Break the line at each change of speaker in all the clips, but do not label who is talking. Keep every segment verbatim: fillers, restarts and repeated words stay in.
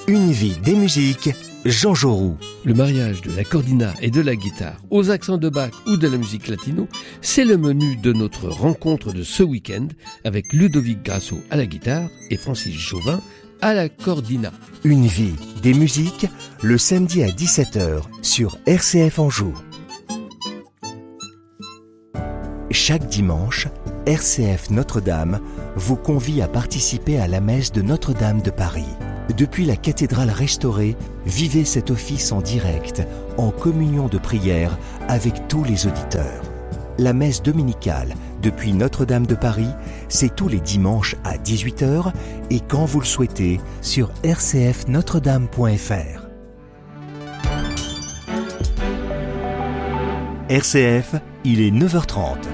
Une vie des musiques, Jean Jaurou.
Le mariage de la cordina et de la guitare aux accents de Bach ou de la musique latino, c'est le menu de notre rencontre de ce week-end avec Ludovic Grasso à la guitare et Francis Jovin à la cordina.
Une vie des musiques, le samedi à dix-sept heures sur R C F Anjou. Chaque dimanche, R C F Notre-Dame vous convie à participer à la messe de Notre-Dame de Paris. Depuis la cathédrale restaurée, vivez cet office en direct, en communion de prière avec tous les auditeurs. La messe dominicale depuis Notre-Dame de Paris, c'est tous les dimanches à dix-huit heures et quand vous le souhaitez sur r c f notre dame point f r. R C F, il est neuf heures trente.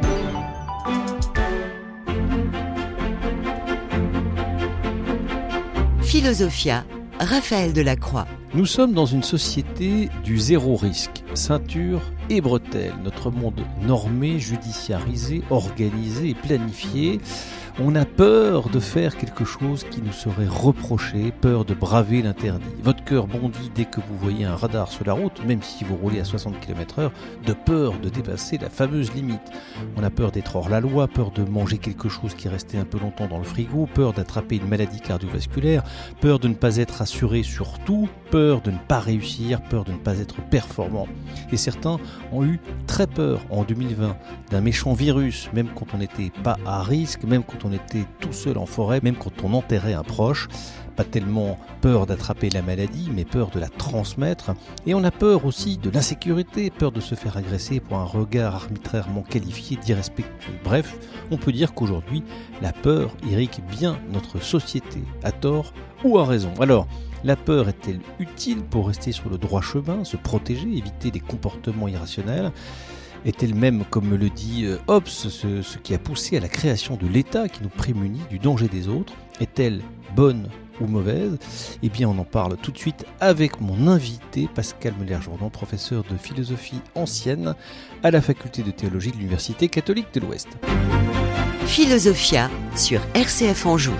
Philosophia, Raphaël Delacroix.
Nous sommes dans une société du zéro risque, ceinture et bretelles. Notre monde normé, judiciarisé, organisé et planifié. On a peur de faire quelque chose qui nous serait reproché, peur de braver l'interdit. Votre cœur bondit dès que vous voyez un radar sur la route, même si vous roulez à soixante kilomètres heure, de peur de dépasser la fameuse limite. On a peur d'être hors la loi, peur de manger quelque chose qui est resté un peu longtemps dans le frigo, peur d'attraper une maladie cardiovasculaire, peur de ne pas être assuré sur tout, peur de ne pas réussir, peur de ne pas être performant. Et certains ont eu très peur en deux mille vingt d'un méchant virus, même quand on n'était pas à risque, même quand on était tout seul en forêt, même quand on enterrait un proche. Pas tellement peur d'attraper la maladie, mais peur de la transmettre. Et on a peur aussi de l'insécurité, peur de se faire agresser pour un regard arbitrairement qualifié d'irrespectueux. Bref, on peut dire qu'aujourd'hui, la peur irrigue bien notre société, à tort ou à raison. Alors, la peur est-elle utile pour rester sur le droit chemin, se protéger, éviter des comportements irrationnels ? Est-elle même, comme me le dit Hobbes, ce, ce qui a poussé à la création de l'État qui nous prémunit du danger des autres ? Est-elle bonne ou mauvaise ? Eh bien, on en parle tout de suite avec mon invité, Pascal Meller-Jourdan, professeur de philosophie ancienne à la faculté de théologie de l'Université catholique de l'Ouest.
Philosophia sur R C F Anjou.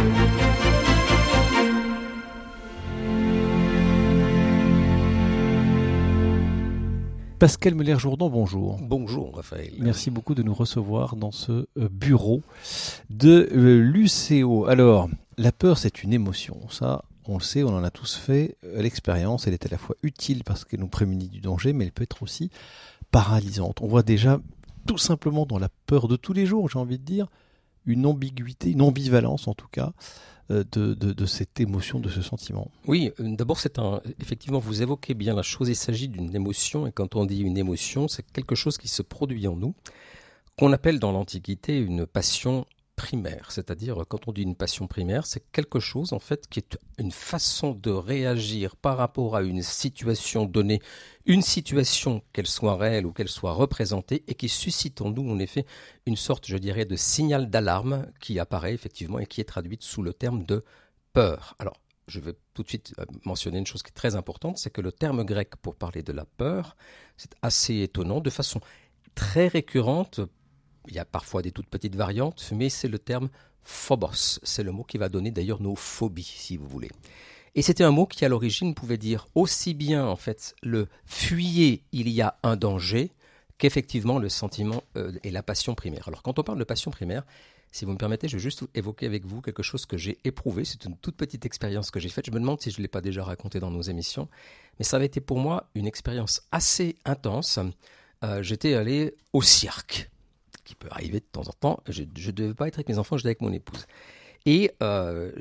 Pascal Meller-Jourdan, bonjour.
Bonjour Raphaël.
Merci beaucoup de nous recevoir dans ce bureau de l'U C O. Alors, la peur, c'est une émotion. Ça, on le sait, on en a tous fait l'expérience. Elle est à la fois utile parce qu'elle nous prémunit du danger, mais elle peut être aussi paralysante. On voit déjà, tout simplement dans la peur de tous les jours, j'ai envie de dire, une ambiguïté, une ambivalence en tout cas, De, de, de cette émotion, de ce sentiment.
Oui, d'abord, c'est un, effectivement, vous évoquez bien la chose, il s'agit d'une émotion, et quand on dit une émotion, c'est quelque chose qui se produit en nous, qu'on appelle dans l'Antiquité une passion primaire, c'est-à-dire, quand on dit une passion primaire, c'est quelque chose, en fait, qui est une façon de réagir par rapport à une situation donnée, une situation, qu'elle soit réelle ou qu'elle soit représentée, et qui suscite en nous, en effet, une sorte, je dirais, de signal d'alarme qui apparaît effectivement et qui est traduite sous le terme de peur. Alors, je vais tout de suite mentionner une chose qui est très importante, c'est que le terme grec pour parler de la peur, c'est assez étonnant, de façon très récurrente. Il y a parfois des toutes petites variantes, mais c'est le terme phobos. C'est le mot qui va donner d'ailleurs nos phobies, si vous voulez. Et c'était un mot qui, à l'origine, pouvait dire aussi bien, en fait, le « fuyez, il y a un danger », qu'effectivement le sentiment euh, et la passion primaire. Alors, quand on parle de passion primaire, si vous me permettez, je vais juste évoquer avec vous quelque chose que j'ai éprouvé. C'est une toute petite expérience que j'ai faite. Je me demande si je ne l'ai pas déjà raconté dans nos émissions. Mais ça avait été pour moi une expérience assez intense. Euh, j'étais allé au cirque, qui peut arriver de temps en temps. Je ne devais pas être avec mes enfants, j'étais avec mon épouse. Et euh,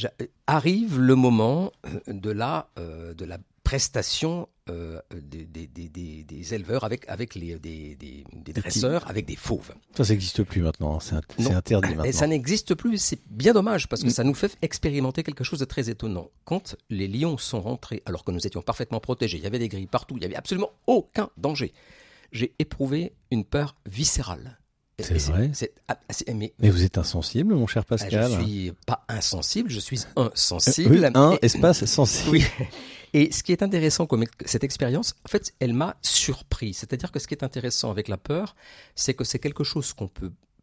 arrive le moment de la, euh, de la prestation euh, des, des, des, des, des éleveurs avec, avec les, des, des, des dresseurs, avec des fauves.
Ça, ça n'existe plus maintenant, c'est, c'est interdit maintenant.
Et ça n'existe plus, c'est bien dommage, parce que mmh. ça nous fait expérimenter quelque chose de très étonnant. Quand les lions sont rentrés, alors que nous étions parfaitement protégés, il y avait des grilles partout, il n'y avait absolument aucun danger, j'ai éprouvé une peur viscérale.
C'est
c'est,
vrai.
C'est, c'est, mais,
mais vous êtes insensible, mon cher Pascal.
Je ne suis pas insensible, je suis insensible.
Oui, un
et,
espace sensible.
Oui. Et ce qui est intéressant comme cette expérience, en fait, elle m'a surpris. C'est-à-dire que ce qui est intéressant avec la peur, c'est que c'est quelque chose qu'on peut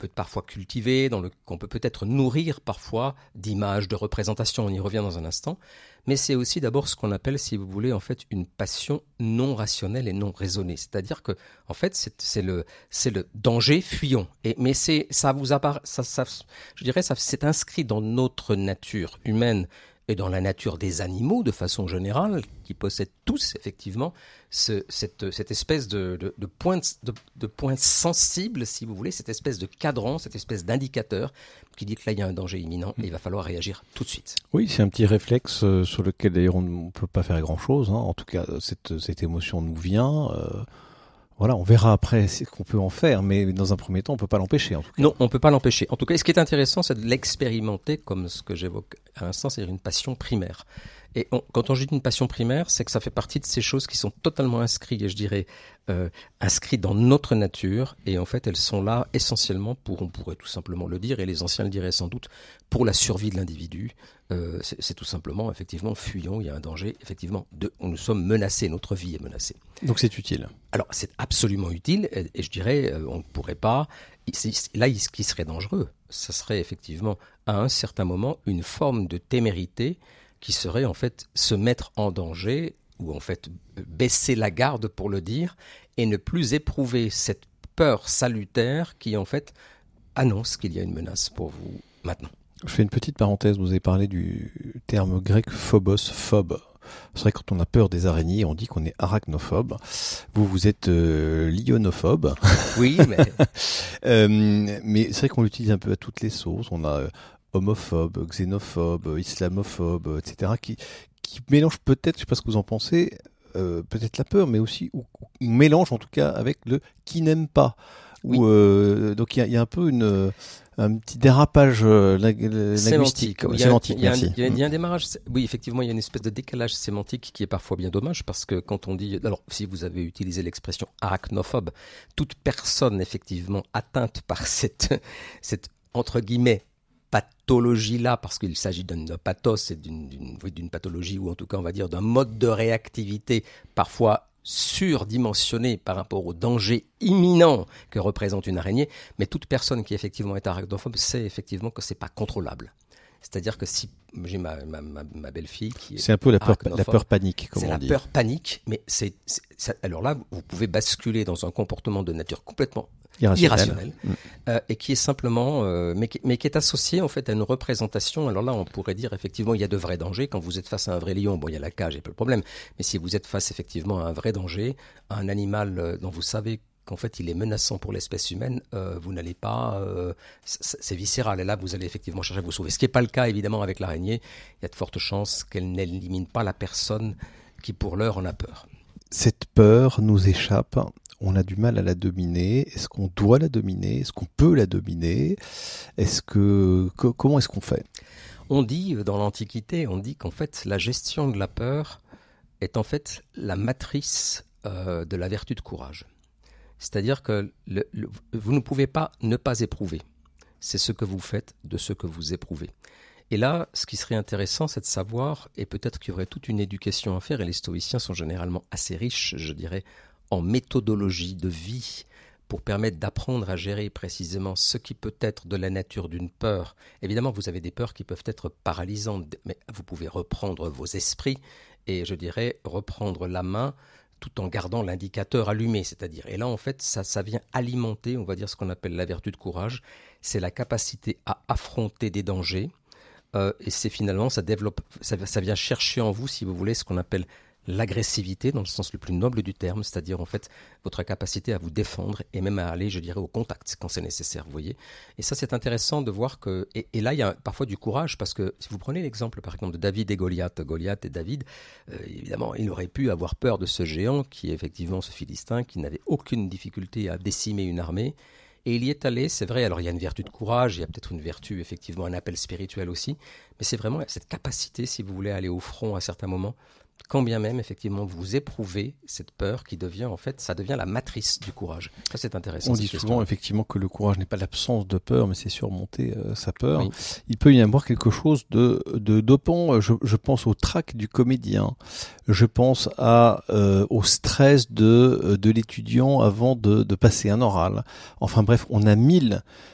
peut parfois cultiver, dans le, qu'on peut peut-être nourrir parfois d'images, de représentations, on y revient dans un instant, mais c'est aussi d'abord ce qu'on appelle, si vous voulez, en fait, une passion non rationnelle et non raisonnée. C'est-à-dire que, en fait, c'est, c'est le, c'est le danger, fuyons. Et, mais c'est, ça vous apparaît, ça, ça, je dirais, ça, c'est inscrit dans notre nature humaine et dans la nature des animaux de façon générale, qui possèdent tous effectivement ce, cette, cette espèce de, de, de, point, de, de point sensible, si vous voulez, cette espèce de cadran, cette espèce d'indicateur qui dit que là il y a un danger imminent et il va falloir réagir tout de suite.
Oui, c'est un petit réflexe euh, sur lequel d'ailleurs on ne peut pas faire grand-chose. Hein. En tout cas, cette, cette émotion nous vient. Euh... Voilà, on verra après ce qu'on peut en faire, mais dans un premier temps, on ne peut pas l'empêcher. En tout cas.
Non, on ne peut pas l'empêcher. En tout cas, ce qui est intéressant, c'est de l'expérimenter, comme ce que j'évoque à l'instant, c'est-à-dire une passion primaire. Et on, quand on dit une passion primaire, c'est que ça fait partie de ces choses qui sont totalement inscrites, et je dirais, euh, inscrites dans notre nature, et en fait, elles sont là essentiellement pour, on pourrait tout simplement le dire, et les anciens le diraient sans doute, pour la survie de l'individu. Euh, c'est, c'est tout simplement, effectivement, fuyons, il y a un danger, effectivement, de, nous sommes menacés, notre vie est menacée.
Donc c'est utile.
Alors c'est absolument utile, et, et je dirais, euh, on ne pourrait pas, là, ce qui serait dangereux, ça serait effectivement, à un certain moment, une forme de témérité qui serait en fait se mettre en danger, ou en fait baisser la garde pour le dire, et ne plus éprouver cette peur salutaire qui en fait annonce qu'il y a une menace pour vous maintenant.
Je fais une petite parenthèse, vous avez parlé du terme grec phobos, phobe. C'est vrai que quand on a peur des araignées, on dit qu'on est arachnophobe. Vous, vous êtes euh, lionophobe.
Oui, mais...
euh, mais c'est vrai qu'on l'utilise un peu à toutes les sauces. On a euh, homophobe, xénophobe, islamophobe, et cetera, qui, qui mélangent peut-être, je ne sais pas ce que vous en pensez, euh, peut-être la peur, mais aussi, ou, ou mélange en tout cas avec le qui n'aime pas.
Oui.
Où, euh, donc il y a, y a un peu une... un petit dérapage euh, linguistique,
sémantique.
sémantique,
il y a,
merci.
Il y a, il y a un démarrage, oui, effectivement, il y a une espèce de décalage sémantique qui est parfois bien dommage parce que quand on dit, alors si vous avez utilisé l'expression arachnophobe, toute personne effectivement atteinte par cette, cette entre guillemets, pathologie-là, parce qu'il s'agit d'un pathos, et d'une, d'une, d'une pathologie ou en tout cas on va dire d'un mode de réactivité parfois surdimensionné par rapport au danger imminent que représente une araignée, mais toute personne qui effectivement est arachnophobe sait effectivement que c'est pas contrôlable. C'est-à-dire que si j'ai ma, ma, ma, ma belle-fille qui est
c'est un peu la peur, la peur panique, comme
c'est
on
la
dit.
peur panique, mais c'est, c'est, c'est alors là vous pouvez basculer dans un comportement de nature complètement irrationnel, irrationnel mmh. euh, et qui est simplement, euh, mais, qui, mais qui est associé en fait à une représentation. Alors là, on pourrait dire effectivement, il y a de vrais dangers. Quand vous êtes face à un vrai lion, bon, il y a la cage, il n'y a pas de problème. Mais si vous êtes face effectivement à un vrai danger, à un animal euh, dont vous savez qu'en fait il est menaçant pour l'espèce humaine, euh, vous n'allez pas, euh, c'est, c'est viscéral. Et là, vous allez effectivement chercher à vous sauver. Ce qui n'est pas le cas évidemment avec l'araignée. Il y a de fortes chances qu'elle n'élimine pas la personne qui pour l'heure en a peur.
Cette peur nous échappe. On a du mal à la dominer. Est-ce qu'on doit la dominer ? Est-ce qu'on peut la dominer ? Est-ce que, que comment est-ce qu'on fait ?
On dit dans l'Antiquité, on dit qu'en fait la gestion de la peur est en fait la matrice euh, de la vertu de courage. C'est-à-dire que le, le, vous ne pouvez pas ne pas éprouver. C'est ce que vous faites de ce que vous éprouvez. Et là, ce qui serait intéressant, c'est de savoir, et peut-être qu'il y aurait toute une éducation à faire, et les stoïciens sont généralement assez riches, je dirais, en méthodologie de vie pour permettre d'apprendre à gérer précisément ce qui peut être de la nature d'une peur. Évidemment, vous avez des peurs qui peuvent être paralysantes, mais vous pouvez reprendre vos esprits et, je dirais, reprendre la main tout en gardant l'indicateur allumé, c'est-à-dire. Et là, en fait, ça, ça vient alimenter, on va dire, ce qu'on appelle la vertu de courage. C'est la capacité à affronter des dangers. Euh, et c'est finalement, ça développe, ça, ça vient chercher en vous, si vous voulez, ce qu'on appelle l'agressivité dans le sens le plus noble du terme, c'est-à-dire en fait votre capacité à vous défendre et même à aller, je dirais, au contact quand c'est nécessaire, vous voyez. Et ça, c'est intéressant de voir que, et, et là, il y a parfois du courage parce que si vous prenez l'exemple, par exemple, de David et Goliath, Goliath et David, euh, évidemment, il aurait pu avoir peur de ce géant qui est effectivement ce Philistin qui n'avait aucune difficulté à décimer une armée. Et il y est allé, c'est vrai, alors il y a une vertu de courage, il y a peut-être une vertu, effectivement, un appel spirituel aussi, mais c'est vraiment cette capacité, si vous voulez, à aller au front à certains moments, quand bien même, effectivement, vous éprouvez cette peur qui devient, en fait, ça devient la matrice du courage. Ça, c'est intéressant.
On dit souvent, question. effectivement, que le courage n'est pas l'absence de peur, mais c'est surmonter euh, sa peur.
Oui.
Il peut y avoir quelque chose de, de dopant. Je, je pense au trac du comédien. Je pense à, euh, au stress de, de l'étudiant avant de, de passer un oral. Enfin bref, on a mille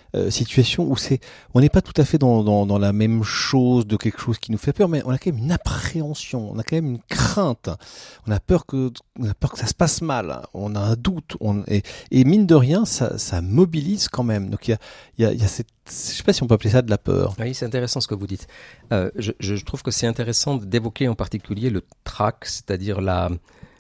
euh, situation où c'est, on n'est pas tout à fait dans, dans, dans la même chose, de quelque chose qui nous fait peur, mais on a quand même une appréhension, on a quand même une crainte, on a peur que, on a peur que ça se passe mal, on a un doute, on, et, et mine de rien, ça, ça mobilise quand même. Donc il y a, il y a, il y a cette, je sais pas si on peut appeler ça de la peur.
Oui, c'est intéressant ce que vous dites. Euh, je, je trouve que c'est intéressant d'évoquer en particulier le trac, c'est-à-dire la,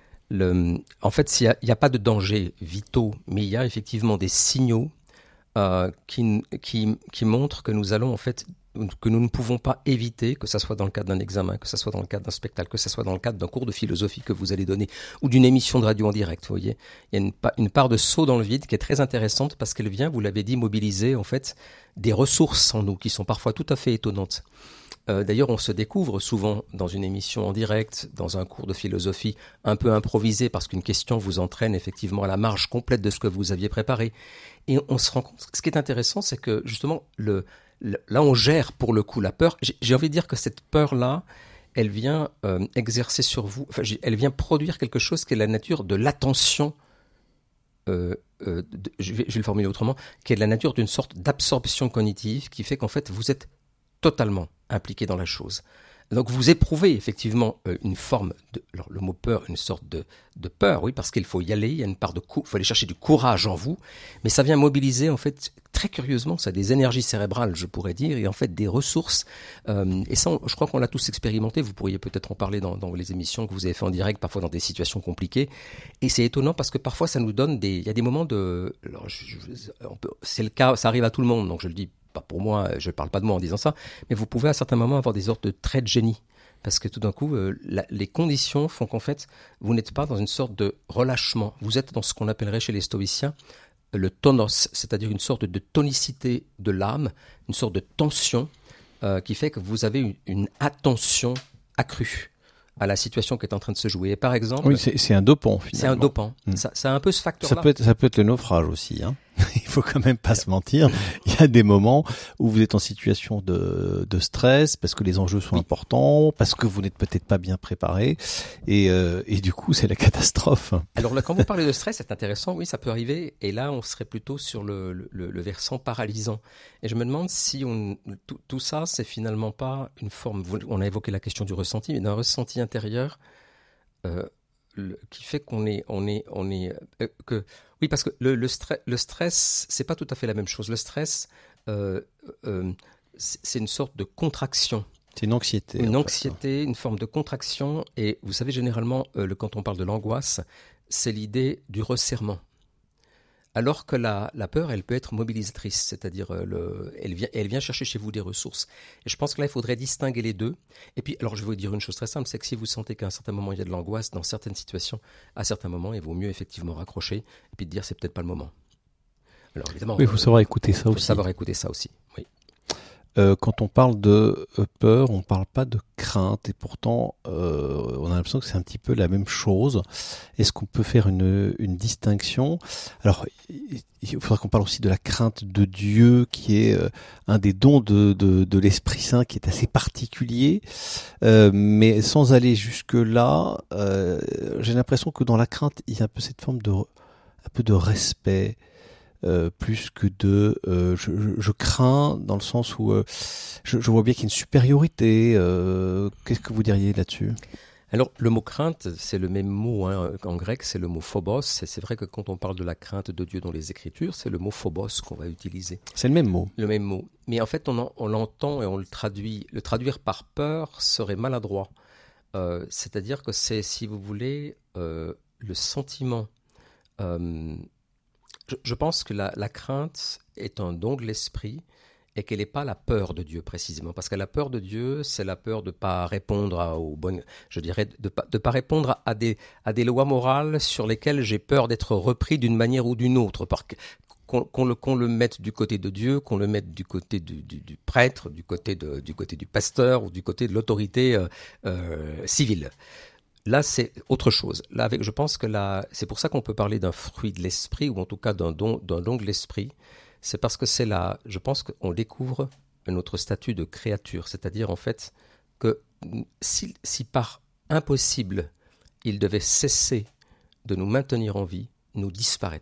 le, en fait, s'il n'y a, a pas de dangers vitaux, mais il y a effectivement des signaux euh, qui, qui, qui montrent que nous allons en fait, que nous ne pouvons pas éviter, que ce soit dans le cadre d'un examen, que ce soit dans le cadre d'un spectacle, que ce soit dans le cadre d'un cours de philosophie que vous allez donner, ou d'une émission de radio en direct, vous voyez. Il y a une, une part de saut dans le vide qui est très intéressante parce qu'elle vient, vous l'avez dit, mobiliser en fait des ressources en nous qui sont parfois tout à fait étonnantes. Euh, d'ailleurs, on se découvre souvent dans une émission en direct, dans un cours de philosophie un peu improvisé parce qu'une question vous entraîne effectivement à la marge complète de ce que vous aviez préparé. Et on se rend compte, ce qui est intéressant, c'est que justement, le, le, là on gère pour le coup la peur. J'ai, j'ai envie de dire que cette peur-là, elle vient euh, exercer sur vous, enfin, elle vient produire quelque chose qui est la nature de l'attention, euh, euh, de, je, vais, je vais le formuler autrement, qui est de la nature d'une sorte d'absorption cognitive qui fait qu'en fait vous êtes totalement impliqué dans la chose. Donc vous éprouvez effectivement euh, une forme de, alors le mot peur, une sorte de, de peur, oui, parce qu'il faut y aller, il y a une part de cou- il faut aller chercher du courage en vous, mais ça vient mobiliser en fait très curieusement, ça des énergies cérébrales, je pourrais dire, et en fait des ressources. Euh, et ça, on, je crois qu'on l'a tous expérimenté. Vous pourriez peut-être en parler dans, dans les émissions que vous avez fait en direct, parfois dans des situations compliquées. Et c'est étonnant parce que parfois ça nous donne des, il y a des moments de, alors je, je, on peut, c'est le cas, ça arrive à tout le monde, donc je le dis. Pas pour moi, je ne parle pas de moi en disant ça, mais vous pouvez à certains moments avoir des sortes de traits de génie. Parce que tout d'un coup, euh, la, les conditions font qu'en fait, vous n'êtes pas dans une sorte de relâchement. Vous êtes dans ce qu'on appellerait chez les stoïciens le tonos, c'est-à-dire une sorte de tonicité de l'âme, une sorte de tension euh, qui fait que vous avez une, une attention accrue à la situation qui est en train de se jouer. Et par exemple,
oui, c'est, c'est un dopant finalement.
C'est un dopant.
Mmh.
Ça, ça a un peu ce facteur-là.
Ça peut être, ça peut être le naufrage aussi. Hein. Il faut quand même pas se mentir. Il y a des moments où vous êtes en situation de, de stress parce que les enjeux sont oui. importants, parce que vous n'êtes peut-être pas bien préparé, et, euh, et du coup c'est la catastrophe.
Alors là, quand vous parlez de stress, c'est intéressant. Oui, ça peut arriver. Et là, on serait plutôt sur le, le, le versant paralysant. Et je me demande si on, tout, tout ça, c'est finalement pas une forme. On a évoqué la question du ressenti, mais d'un ressenti intérieur. Euh, Le, qui fait qu'on est, on est, on est, euh, que, oui, parce que le, le, stress, le stress, c'est pas tout à fait la même chose. Le stress, euh, euh, c'est, c'est une sorte de contraction.
C'est une anxiété.
Une anxiété, fait. Une forme de contraction. Et vous savez, généralement, euh, le, quand on parle de l'angoisse, c'est l'idée du resserrement. Alors que la, la peur, elle peut être mobilisatrice, c'est-à-dire euh, le, elle, vient, elle vient chercher chez vous des ressources. Et je pense que là, il faudrait distinguer les deux. Et puis, alors je vais vous dire une chose très simple, c'est que si vous sentez qu'à un certain moment, il y a de l'angoisse dans certaines situations, à certains moments, il vaut mieux effectivement raccrocher et puis de dire c'est peut-être pas le moment. Alors évidemment,
oui, il faut savoir écouter ça
faut
aussi.
savoir écouter ça aussi, oui.
Euh, quand on parle de euh, peur, on parle pas de crainte, et pourtant euh, on a l'impression que c'est un petit peu la même chose. Est-ce qu'on peut faire une, une distinction ? Alors, il faudra qu'on parle aussi de la crainte de Dieu, qui est euh, un des dons de, de, de l'Esprit Saint, qui est assez particulier. Euh, mais sans aller jusque là, euh, j'ai l'impression que dans la crainte, il y a un peu cette forme de, un peu de respect. Euh, plus que de euh, je, je, je crains dans le sens où euh, je, je vois bien qu'il y a une supériorité. Euh, qu'est-ce que vous diriez là-dessus ?
Alors le mot crainte, c'est le même mot hein, en grec, c'est le mot phobos. Et c'est vrai que quand on parle de la crainte de Dieu dans les Écritures, c'est le mot phobos qu'on va utiliser.
C'est le même mot.
Le même mot. Mais en fait, on, en, on l'entend et on le traduit. Le traduire par peur serait maladroit. Euh, c'est-à-dire que c'est, si vous voulez, euh, le sentiment. Euh, Je, je pense que la, la crainte est un don de l'esprit et qu'elle n'est pas la peur de Dieu précisément. Parce que la peur de Dieu, c'est la peur de ne pas répondre à, aux bonnes, je dirais, de ne pas, pas répondre à des, à des lois morales sur lesquelles j'ai peur d'être repris d'une manière ou d'une autre. Par, qu'on, qu'on, le, qu'on le mette du côté de Dieu, qu'on le mette du côté du, du, du prêtre, du côté, de, du côté du pasteur ou du côté de l'autorité euh, euh, civile. Là, c'est autre chose. Là, avec, je pense que là, c'est pour ça qu'on peut parler d'un fruit de l'esprit, ou en tout cas d'un don, d'un don de l'esprit. C'est parce que c'est là, je pense qu'on découvre notre statut de créature. C'est-à-dire, en fait, que si, si par impossible, il devait cesser de nous maintenir en vie, nous disparaîtrions.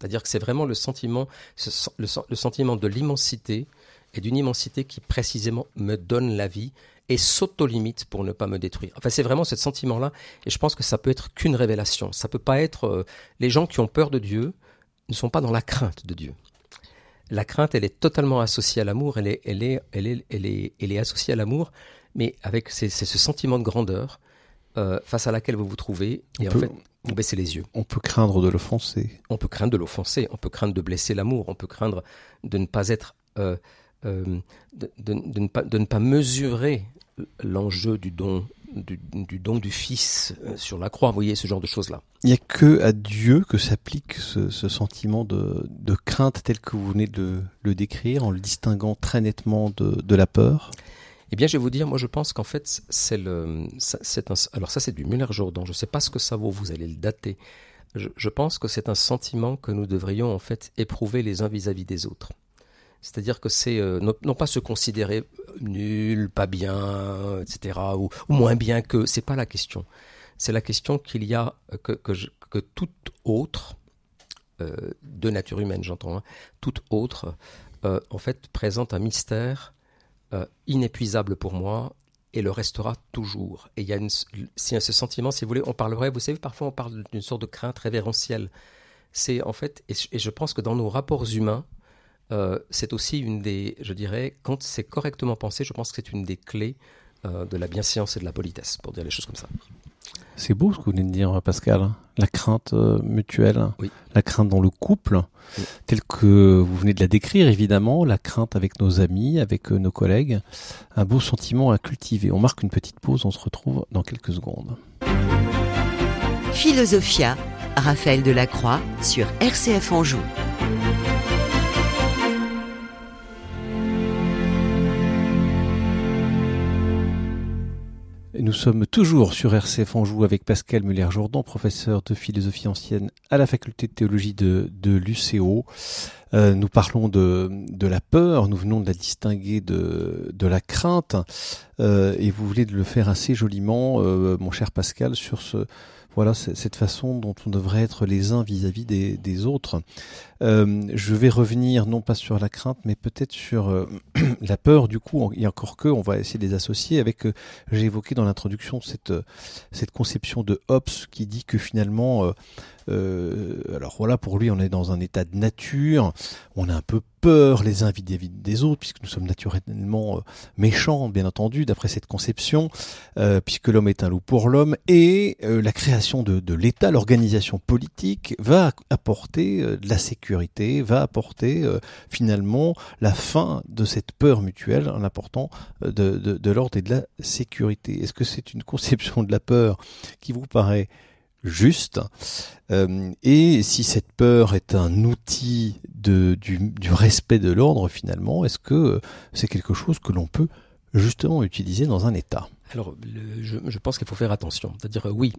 C'est-à-dire que c'est vraiment le sentiment, le, le sentiment de l'immensité et d'une immensité qui précisément me donne la vie et s'auto-limite pour ne pas me détruire. Enfin, c'est vraiment ce sentiment-là, et je pense que ça peut être qu'une révélation. Ça peut pas être... Euh, les gens qui ont peur de Dieu ne sont pas dans la crainte de Dieu. La crainte, elle est totalement associée à l'amour, elle est, elle est, elle est, elle est, elle est associée à l'amour, mais avec c'est, c'est ce sentiment de grandeur euh, face à laquelle vous vous trouvez, et
on
en
peut,
fait, vous baissez les yeux.
On peut craindre de l'offenser.
On peut craindre de l'offenser, on peut craindre de blesser l'amour, on peut craindre de ne pas être... Euh, euh, de, de, de, ne pas, de ne pas mesurer l'enjeu du don, du, du don du Fils sur la croix, vous voyez, ce genre de choses-là.
Il n'y a que à Dieu que s'applique ce, ce sentiment de, de crainte tel que vous venez de le décrire, en le distinguant très nettement de, de la peur.
Eh bien, je vais vous dire, moi, je pense qu'en fait, c'est le, c'est un, alors ça, c'est du Müller-Jourdan. Je ne sais pas ce que ça vaut, vous allez le dater. Je, je pense que c'est un sentiment que nous devrions en fait éprouver les uns vis-à-vis des autres. C'est-à-dire que c'est euh, non, non pas se considérer nul, pas bien, et cetera, ou, ou moins bien que. C'est pas la question. C'est la question qu'il y a que que, je, que toute autre euh, de nature humaine, j'entends, hein, toute autre, euh, en fait, présente un mystère euh, inépuisable pour moi et le restera toujours. Et il y a une, si ce sentiment, si vous voulez, on parlerait, vous savez, parfois on parle d'une sorte de crainte révérentielle. C'est en fait, et, et je pense que dans nos rapports humains. Euh, c'est aussi une des, je dirais, quand c'est correctement pensé, je pense que c'est une des clés euh, de la bienséance et de la politesse, pour dire les choses comme ça.
C'est beau ce que vous venez de dire, Pascal. La crainte euh, mutuelle,
oui.
La crainte dans le couple, oui. Telle que vous venez de la décrire, évidemment, la crainte avec nos amis, avec euh, nos collègues, un beau sentiment à cultiver. On marque une petite pause, on se retrouve dans quelques secondes.
Philosophia, Raphaël Delacroix sur R C F Anjou.
Nous sommes toujours sur R C F Anjou avec Pascal Müller-Jourdan, professeur de philosophie ancienne à la faculté de théologie de, de l'U C O. Euh, nous parlons de, de la peur, nous venons de la distinguer de, de la crainte, euh, et vous voulez de le faire assez joliment, euh, mon cher Pascal, sur ce, voilà, cette façon dont on devrait être les uns vis-à-vis des, des autres. Euh, je vais revenir non pas sur la crainte, mais peut-être sur euh, la peur. Du coup, il y a encore que, on va essayer de les associer avec. Euh, j'ai évoqué dans l'introduction cette cette conception de Hobbes qui dit que finalement, euh, euh, alors voilà, pour lui, on est dans un état de nature. On a un peu peur les uns vis-à-vis des autres, puisque nous sommes naturellement euh, méchants, bien entendu, d'après cette conception, euh, puisque l'homme est un loup pour l'homme, et euh, la création de, de l'État, l'organisation politique, va apporter euh, de la sécurité, va apporter euh, finalement la fin de cette peur mutuelle en apportant euh, de, de, de l'ordre et de la sécurité. Est-ce que c'est une conception de la peur qui vous paraît juste, euh, et si cette peur est un outil de, du, du respect de l'ordre finalement, est-ce que c'est quelque chose que l'on peut justement utiliser dans un État ?
Alors, le, je, je pense qu'il faut faire attention. C'est-à-dire, oui,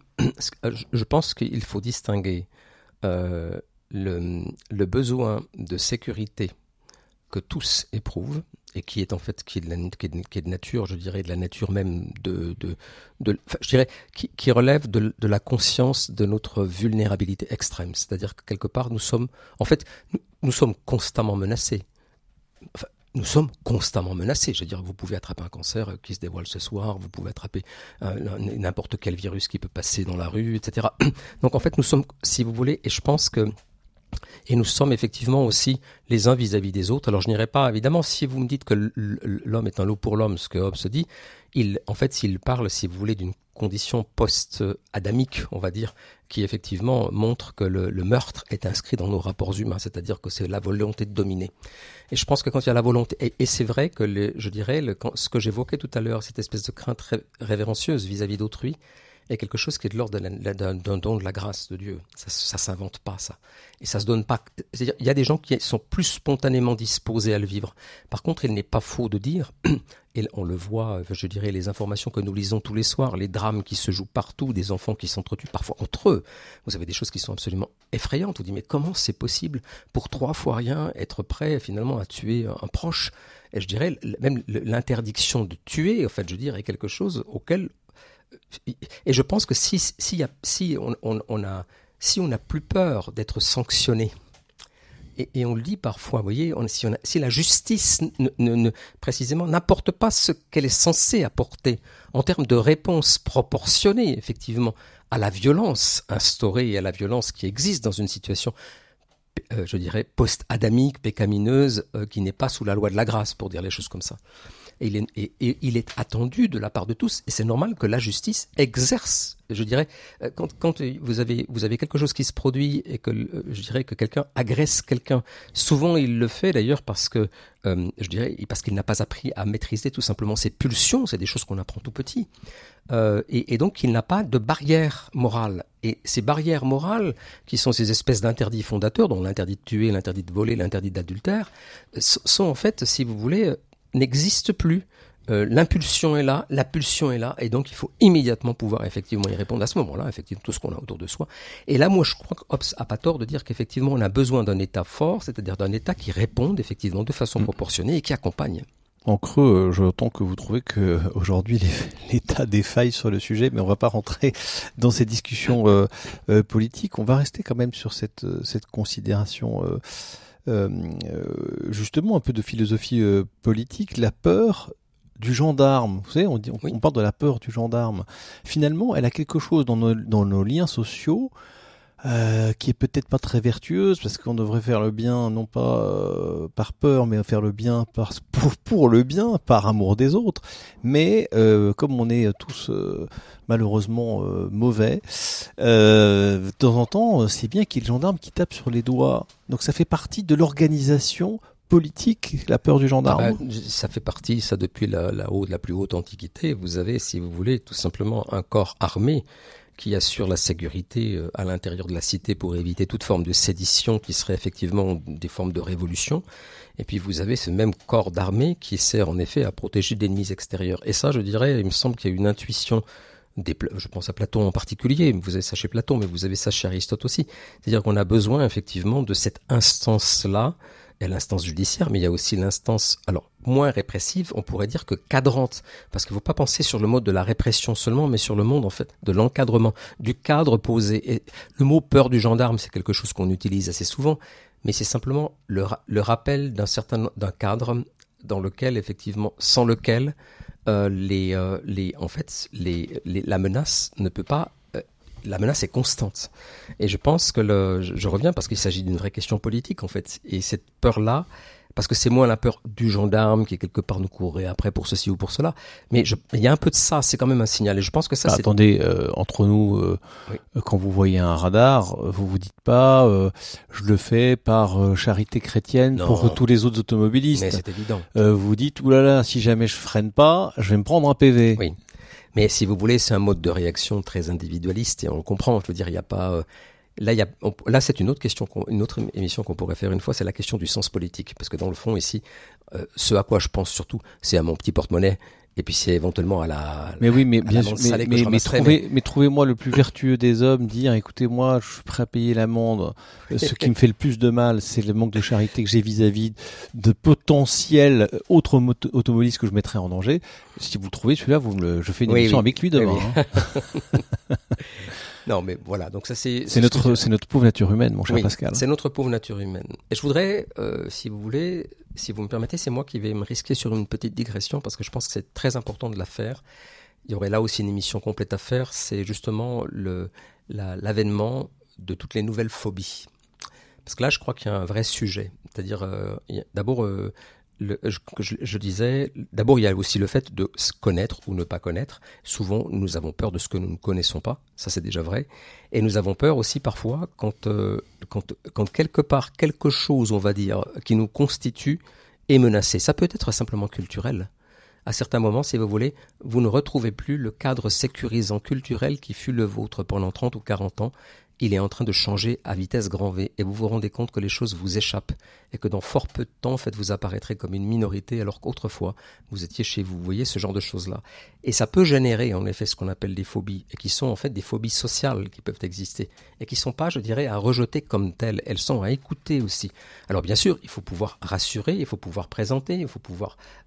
je pense qu'il faut distinguer euh, le, le besoin de sécurité que tous éprouvent, et qui est en fait qui est de, la, qui est de, qui est de nature, je dirais, de la nature même de, de, de enfin, je dirais, qui, qui relève de, de la conscience de notre vulnérabilité extrême. C'est-à-dire que quelque part, nous sommes, en fait, nous, nous sommes constamment menacés. Enfin, nous sommes constamment menacés. Je veux dire, vous pouvez attraper un cancer qui se dévoile ce soir, vous pouvez attraper euh, n'importe quel virus qui peut passer dans la rue, et cetera. Donc en fait, nous sommes, si vous voulez, et je pense que Et nous sommes effectivement aussi les uns vis-à-vis des autres. Alors je n'irai pas, évidemment, si vous me dites que l'homme est un loup pour l'homme, ce que Hobbes se dit, il, en fait, s'il parle, si vous voulez, d'une condition post-adamique, on va dire, qui effectivement montre que le, le meurtre est inscrit dans nos rapports humains, c'est-à-dire que c'est la volonté de dominer. Et je pense que quand il y a la volonté, et, et c'est vrai que, les, je dirais, le, quand, ce que j'évoquais tout à l'heure, cette espèce de crainte ré, révérencieuse vis-à-vis d'autrui, est quelque chose qui est de l'ordre d'un, d'un don de la grâce de Dieu. Ça, ça s'invente pas, ça. Et ça se donne pas. C'est-à-dire, il y a des gens qui sont plus spontanément disposés à le vivre. Par contre, il n'est pas faux de dire, et on le voit, je dirais, les informations que nous lisons tous les soirs, les drames qui se jouent partout, des enfants qui s'entretuent parfois entre eux. Vous avez des choses qui sont absolument effrayantes. Vous dites, mais comment c'est possible pour trois fois rien être prêt finalement à tuer un proche? Et je dirais, même l'interdiction de tuer, en fait, je dirais, est quelque chose auquel et je pense que si, si, y a, si on, on, on a si on n'a plus peur d'être sanctionné et, et on le dit parfois, vous voyez, on, si, on a, si la justice, ne, ne, ne, précisément, n'apporte pas ce qu'elle est censée apporter en termes de réponse proportionnée, effectivement, à la violence instaurée et à la violence qui existe dans une situation, euh, je dirais, post-adamique, pécamineuse, euh, qui n'est pas sous la loi de la grâce, pour dire les choses comme ça. Et il, est, et, et il est attendu de la part de tous, et c'est normal que la justice exerce, je dirais, quand, quand vous avez, vous avez quelque chose qui se produit et que, je dirais, que quelqu'un agresse quelqu'un, souvent il le fait d'ailleurs parce que, euh, je dirais, parce qu'il n'a pas appris à maîtriser tout simplement ses pulsions, c'est des choses qu'on apprend tout petit, euh, et, et donc il n'a pas de barrière morale. Et ces barrières morales, qui sont ces espèces d'interdits fondateurs, dont l'interdit de tuer, l'interdit de voler, l'interdit d'adultère, sont en fait, si vous voulez, n'existe plus. Euh, l'impulsion est là, la pulsion est là, et donc il faut immédiatement pouvoir effectivement y répondre à ce moment-là, effectivement tout ce qu'on a autour de soi. Et là, moi, je crois qu'Hobbes a pas tort de dire qu'effectivement on a besoin d'un État fort, c'est-à-dire d'un État qui réponde effectivement de façon proportionnée et qui accompagne.
En creux, j'entends que vous trouvez que aujourd'hui l'État défaille sur le sujet, mais on va pas rentrer dans ces discussions euh, euh, politiques. On va rester quand même sur cette cette considération. Euh, Euh, justement un peu de philosophie euh, politique, la peur du gendarme. Vous savez, on, dit, on, oui. on parle de la peur du gendarme. Finalement, elle a quelque chose dans nos, dans nos liens sociaux euh, qui est peut-être pas très vertueuse, parce qu'on devrait faire le bien non pas euh, par peur, mais faire le bien par, pour, pour le bien, par amour des autres. Mais euh, comme on est tous euh, malheureusement euh, mauvais, euh, de temps en temps, c'est bien qu'il y ait le gendarme qui tape sur les doigts. Donc ça fait partie de l'organisation politique, la peur du gendarme.
Ah ben, ça fait partie, ça depuis la, la, haute, la plus haute antiquité. Vous avez, si vous voulez, tout simplement un corps armé qui assure la sécurité à l'intérieur de la cité pour éviter toute forme de sédition qui serait effectivement des formes de révolution. Et puis vous avez ce même corps d'armée qui sert en effet à protéger d'ennemis extérieurs. Et ça, je dirais, il me semble qu'il y a une intuition, des, je pense à Platon en particulier, vous avez ça chez Platon, mais vous avez ça chez Aristote aussi. C'est-à-dire qu'on a besoin effectivement de cette instance-là, et l'instance judiciaire, mais il y a aussi l'instance, alors moins répressive, on pourrait dire que cadrante, parce qu'il ne faut pas penser sur le mode de la répression seulement, mais sur le monde en fait de l'encadrement, du cadre posé. Et le mot peur du gendarme, c'est quelque chose qu'on utilise assez souvent, mais c'est simplement le, le rappel d'un certain d'un cadre dans lequel effectivement, sans lequel euh, les, euh, les, en fait, les, les, la menace ne peut pas. La menace est constante. Et je pense que le, je, je reviens parce qu'il s'agit d'une vraie question politique, en fait. Et cette peur-là, parce que c'est moins la peur du gendarme qui, quelque part, nous courrait après pour ceci ou pour cela. Mais je, il y a un peu de ça, c'est quand même un signal. Et je pense que ça,
bah,
c'est...
Attendez, euh, entre nous, euh, oui. quand vous voyez un radar, vous vous dites pas, euh, je le fais par euh, charité chrétienne non. pour tous les autres automobilistes.
Mais c'est évident.
Euh, vous vous dites, oulala, si jamais je freine pas, je vais me prendre un P V.
Oui. Mais si vous voulez, c'est un mode de réaction très individualiste et on le comprend. Je veux dire, il n'y a pas. Euh, là, il y a. On, là, c'est une autre question, une autre émission qu'on pourrait faire une fois. C'est la question du sens politique, parce que dans le fond, ici, euh, ce à quoi je pense surtout, c'est à mon petit porte-monnaie. Et puis c'est éventuellement à la.
Mais oui, mais bien sûr. Mais, mais, mais, trouvez, mais... mais trouvez-moi le plus vertueux des hommes, dire, écoutez, moi, je suis prêt à payer l'amende. Ce qui me fait le plus de mal, c'est le manque de charité que j'ai vis-à-vis de potentiels autres moto- automobilistes que je mettrais en danger. Si vous le trouvez, celui-là, vous me le... je fais une oui, émission oui. avec lui demain. Oui, oui.
Hein. Non, mais voilà. Donc ça, c'est.
C'est, c'est notre, c'est notre pauvre nature humaine, mon cher
oui,
Pascal.
C'est notre pauvre nature humaine. Et je voudrais, euh, si vous voulez, si vous me permettez, c'est moi qui vais me risquer sur une petite digression parce que je pense que c'est très important de la faire. Il y aurait là aussi une émission complète à faire. C'est justement le, la, l'avènement de toutes les nouvelles phobies. Parce que là, je crois qu'il y a un vrai sujet. C'est-à-dire, euh, il y a, d'abord, euh, le, je, je, je disais, d'abord, il y a aussi le fait de se connaître ou ne pas connaître. Souvent, nous avons peur de ce que nous ne connaissons pas. Ça, c'est déjà vrai. Et nous avons peur aussi parfois quand, euh, quand, quand quelque part, quelque chose, on va dire, qui nous constitue est menacé. Ça peut être simplement culturel. À certains moments, si vous voulez, vous ne retrouvez plus le cadre sécurisant culturel qui fut le vôtre pendant trente ou quarante ans. Il est en train de changer à vitesse grand V et vous vous rendez compte que les choses vous échappent et que dans fort peu de temps, en fait, vous apparaîtrez comme une minorité alors qu'autrefois, vous étiez chez vous. Vous voyez ce genre de choses-là. Et ça peut générer, en effet, ce qu'on appelle des phobies et qui sont, en fait, des phobies sociales qui peuvent exister et qui ne sont pas, je dirais, à rejeter comme telles. Elles sont à écouter aussi. Alors, bien sûr, il faut pouvoir rassurer, il faut pouvoir présenter, il faut pouvoir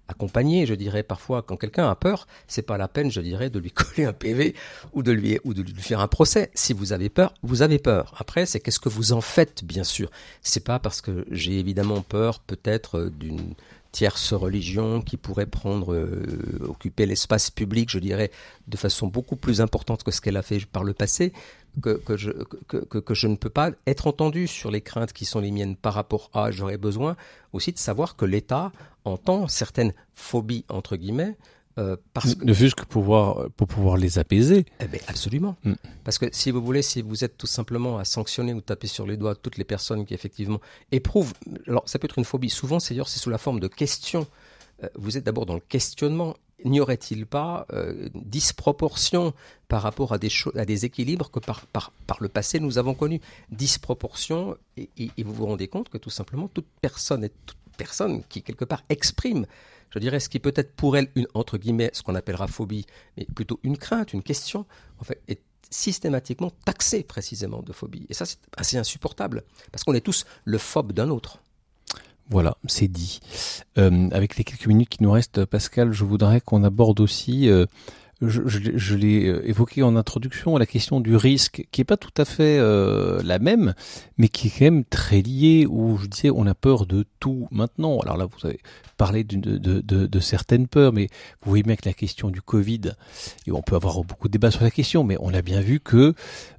accompagner, je dirais parfois quand quelqu'un a peur, c'est pas la peine, je dirais, de lui coller un P V ou de lui ou de lui faire un procès. Si vous avez peur, vous avez peur. Après, c'est qu'est-ce que vous en faites, bien sûr. C'est pas parce que j'ai évidemment peur peut-être d'une tierce religion qui pourrait prendre, euh, occuper l'espace public, je dirais, de façon beaucoup plus importante que ce qu'elle a fait par le passé, que, que, je, que, que, que je ne peux pas être entendu sur les craintes qui sont les miennes par rapport à, j'aurais besoin aussi de savoir que l'État entend certaines phobies, entre guillemets, Euh, parce que...
Ne fût-ce que pouvoir, pour pouvoir les apaiser.
Eh bien, absolument. Mm. Parce que si vous voulez, si vous êtes tout simplement à sanctionner ou taper sur les doigts toutes les personnes qui effectivement éprouvent, alors ça peut être une phobie, souvent c'est, c'est sous la forme de questions. Euh, vous êtes d'abord dans le questionnement. N'y aurait-il pas euh, disproportion par rapport à des, cho- à des équilibres que par, par, par le passé nous avons connus? Disproportion, et, et, et vous vous rendez compte que tout simplement toute personne et toute personne qui quelque part exprime, je dirais, ce qui peut être pour elle une, entre guillemets, ce qu'on appellera phobie, mais plutôt une crainte, une question, en fait, est systématiquement taxée précisément de phobie. Et ça, c'est assez insupportable, parce qu'on est tous le phobe d'un autre.
Voilà, c'est dit. Euh, avec les quelques minutes qui nous restent, Pascal, je voudrais qu'on aborde aussi, euh, je, je, je l'ai évoqué en introduction, la question du risque, qui est pas tout à fait euh, la même, mais qui est quand même très liée, où je disais, on a peur de tout maintenant. Alors là, vous avez parlé de, de, de, de certaines peurs, mais vous voyez bien que la question du Covid, et on peut avoir beaucoup de débats sur la question, mais on a bien vu que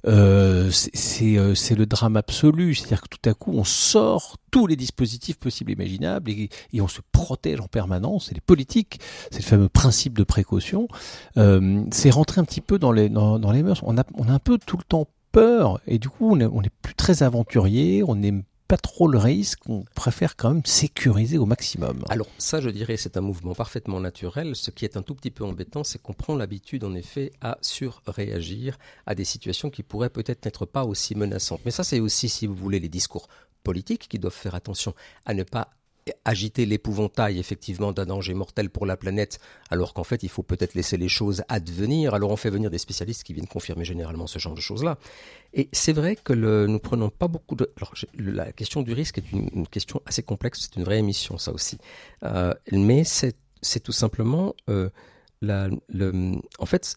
euh, c'est, c'est, euh, c'est le drame absolu, c'est-à-dire que tout à coup, on sort tous les dispositifs possibles et imaginables et, et on se protège en permanence. C'est les politiques, c'est le fameux principe de précaution. Euh, c'est rentrer un petit peu dans les, dans, dans les mœurs. On a, on a un peu tout le temps peur et du coup, on est, on est plus très aventurier, on n'aime pas trop le risque, on préfère quand même sécuriser au maximum.
Alors ça, je dirais, c'est un mouvement parfaitement naturel. Ce qui est un tout petit peu embêtant, c'est qu'on prend l'habitude, en effet, à surréagir à des situations qui pourraient peut-être n'être pas aussi menaçantes. Mais ça, c'est aussi, si vous voulez, les discours politiques qui doivent faire attention à ne pas agiter l'épouvantail effectivement d'un danger mortel pour la planète, alors qu'en fait il faut peut-être laisser les choses advenir. Alors on fait venir des spécialistes qui viennent confirmer généralement ce genre de choses-là. Et c'est vrai que le, nous prenons pas beaucoup de... Alors la question du risque est une, une question assez complexe, c'est une vraie émission ça aussi. Euh, mais c'est, c'est tout simplement... Euh, la, le, en fait,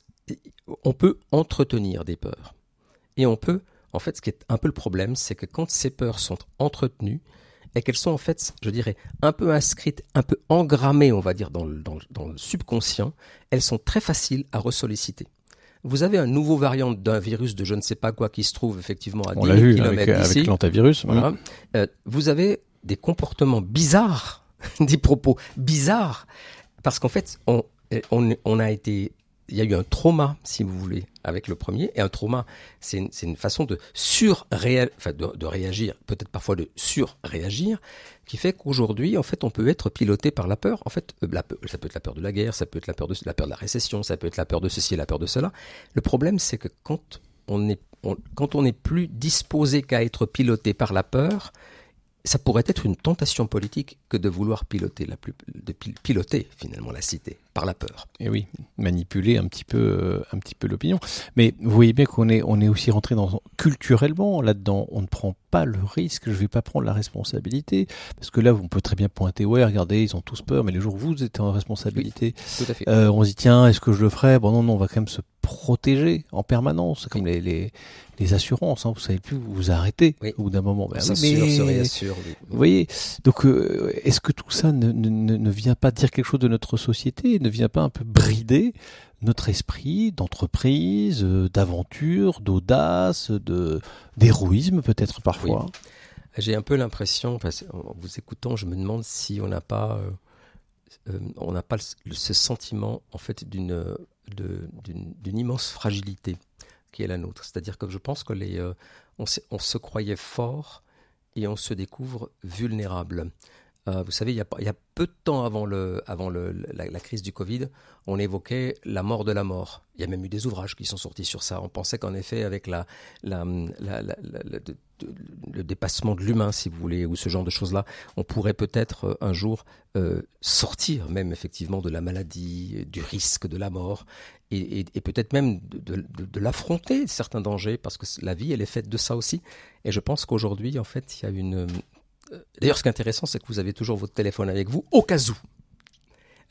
on peut entretenir des peurs. Et on peut... En fait, ce qui est un peu le problème, c'est que quand ces peurs sont entretenues, et qu'elles sont en fait, je dirais, un peu inscrites, un peu engrammées, on va dire, dans le, dans, dans le subconscient, elles sont très faciles à ressolliciter. Vous avez un nouveau variant d'un virus de je ne sais pas quoi qui se trouve effectivement à dix mille kilomètres
d'ici. Avec, avec l'antavirus.
Voilà. Mmh. Euh, vous avez des comportements bizarres, des propos bizarres, parce qu'en fait, on, on, on a été... Il y a eu un trauma, si vous voulez, avec le premier. Et un trauma, c'est une, c'est une façon de surréagir, enfin de, de réagir, peut-être parfois de surréagir, qui fait qu'aujourd'hui, en fait, on peut être piloté par la peur. En fait, la peur, ça peut être la peur de la guerre, ça peut être la peur de la peur de la récession, ça peut être la peur de ceci et la peur de cela. Le problème, c'est que quand on est, on, quand on n'est plus disposé qu'à être piloté par la peur, ça pourrait être une tentation politique que de vouloir piloter, la plus, de piloter finalement la cité par la peur.
Et oui, manipuler un petit peu, euh, un petit peu l'opinion. Mais vous voyez bien qu'on est, on est aussi rentré dans culturellement là-dedans. On ne prend pas le risque. Je ne vais pas prendre la responsabilité parce que là, on peut très bien pointer. Ouais, regardez, ils ont tous peur. Mais le jour où vous êtes en responsabilité,
oui, tout à fait.
Euh, on se dit tiens, est-ce que je le ferais? Bon non, non, on va quand même se protéger en permanence. C'est comme oui. les, les les assurances. Hein, vous savez plus, vous vous arrêtez oui. au bout d'un moment.
Ben, ça oui, mais... se réassure. Oui.
Vous voyez. Donc, euh, est-ce que tout ça ne, ne, ne vient pas dire quelque chose de notre société? Ne vient pas un peu brider notre esprit d'entreprise, euh, d'aventure, d'audace, de d'héroïsme peut-être parfois?
Oui. J'ai un peu l'impression, parce, en vous écoutant, je me demande si on n'a pas, euh, euh, on n'a pas le, ce sentiment en fait d'une, de, d'une, d'une immense fragilité qui est la nôtre. C'est-à-dire que je pense que les, euh, on, on se croyait fort et on se découvre vulnérable. Euh, vous savez, il y, a, il y a peu de temps avant, le, avant le, la, la crise du Covid, on évoquait la mort de la mort. Il y a même eu des ouvrages qui sont sortis sur ça. On pensait qu'en effet, avec la, la, la, la, la, la, de, de, le dépassement de l'humain, si vous voulez, ou ce genre de choses-là, on pourrait peut-être euh, un jour euh, sortir même effectivement de la maladie, du risque de la mort, et, et, et peut-être même de, de, de, de l'affronter, certains dangers, parce que la vie, elle est faite de ça aussi. Et je pense qu'aujourd'hui, en fait, il y a une... D'ailleurs, ce qui est intéressant, c'est que vous avez toujours votre téléphone avec vous, au cas où.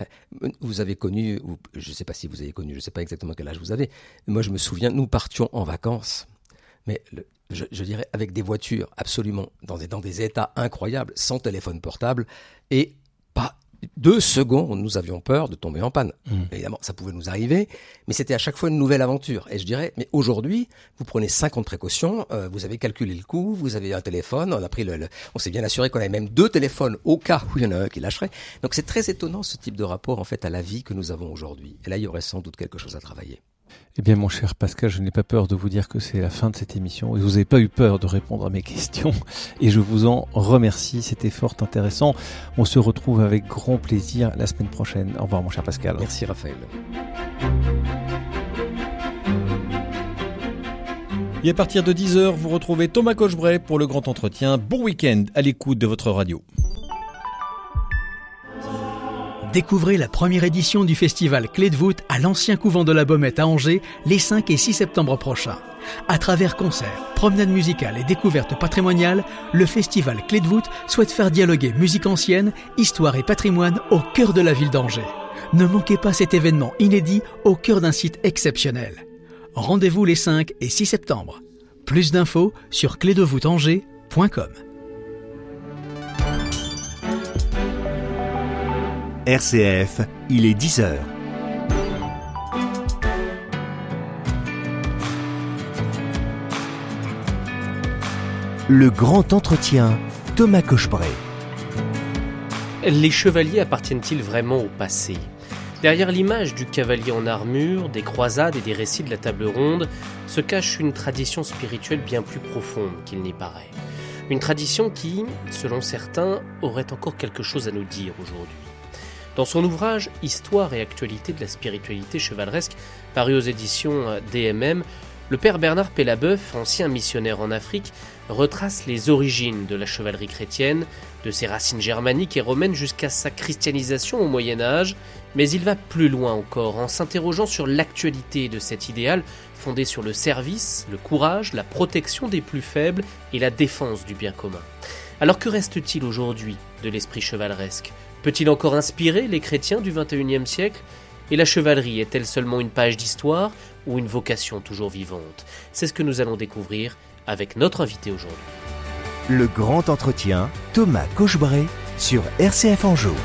Vous avez connu, ou je ne sais pas si vous avez connu, je ne sais pas exactement quel âge vous avez. Moi, je me souviens, nous partions en vacances, mais le, je, je dirais avec des voitures absolument dans des, dans des états incroyables, sans téléphone portable, et pas deux secondes, nous avions peur de tomber en panne. Mmh. Évidemment, ça pouvait nous arriver, mais c'était à chaque fois une nouvelle aventure. Et je dirais, mais aujourd'hui, vous prenez cinquante précautions, euh, vous avez calculé le coût, vous avez un téléphone, on a pris le, le on s'est bien assuré qu'on avait même deux téléphones au cas où il y en a un qui lâcherait. Donc c'est très étonnant ce type de rapport en fait à la vie que nous avons aujourd'hui. Et là, il y aurait sans doute quelque chose à travailler.
Eh bien, mon cher Pascal, je n'ai pas peur de vous dire que c'est la fin de cette émission. Vous n'avez pas eu peur de répondre à mes questions et je vous en remercie. C'était fort intéressant. On se retrouve avec grand plaisir la semaine prochaine. Au revoir, mon cher Pascal.
Merci, Raphaël.
Et à partir de dix heures, vous retrouvez Thomas Cochebray pour le grand entretien. Bon week-end à l'écoute de votre radio.
Découvrez la première édition du festival Clé de voûte à l'ancien couvent de la Baumette à Angers les cinq et six septembre prochains. À travers concerts, promenades musicales et découvertes patrimoniales, le festival Clé de voûte souhaite faire dialoguer musique ancienne, histoire et patrimoine au cœur de la ville d'Angers. Ne manquez pas cet événement inédit au cœur d'un site exceptionnel. Rendez-vous les cinq et six septembre. Plus d'infos sur clé de voûte angers point com.
R C F, il est dix heures. Le grand entretien, Thomas Cochebray.
Les chevaliers appartiennent-ils vraiment au passé ? Derrière l'image du cavalier en armure, des croisades et des récits de la table ronde, se cache une tradition spirituelle bien plus profonde qu'il n'y paraît. Une tradition qui, selon certains, aurait encore quelque chose à nous dire aujourd'hui. Dans son ouvrage « Histoire et actualité de la spiritualité chevaleresque », paru aux éditions D M M, le père Bernard Pélabeuf, ancien missionnaire en Afrique, retrace les origines de la chevalerie chrétienne, de ses racines germaniques et romaines jusqu'à sa christianisation au Moyen-Âge, mais il va plus loin encore en s'interrogeant sur l'actualité de cet idéal fondé sur le service, le courage, la protection des plus faibles et la défense du bien commun. Alors que reste-t-il aujourd'hui de l'esprit chevaleresque ? Peut-il encore inspirer les chrétiens du vingt et unième siècle ? Et la chevalerie est-elle seulement une page d'histoire ou une vocation toujours vivante ? C'est ce que nous allons découvrir avec notre invité aujourd'hui.
Le grand entretien, Thomas Cochebray sur R C F Anjou.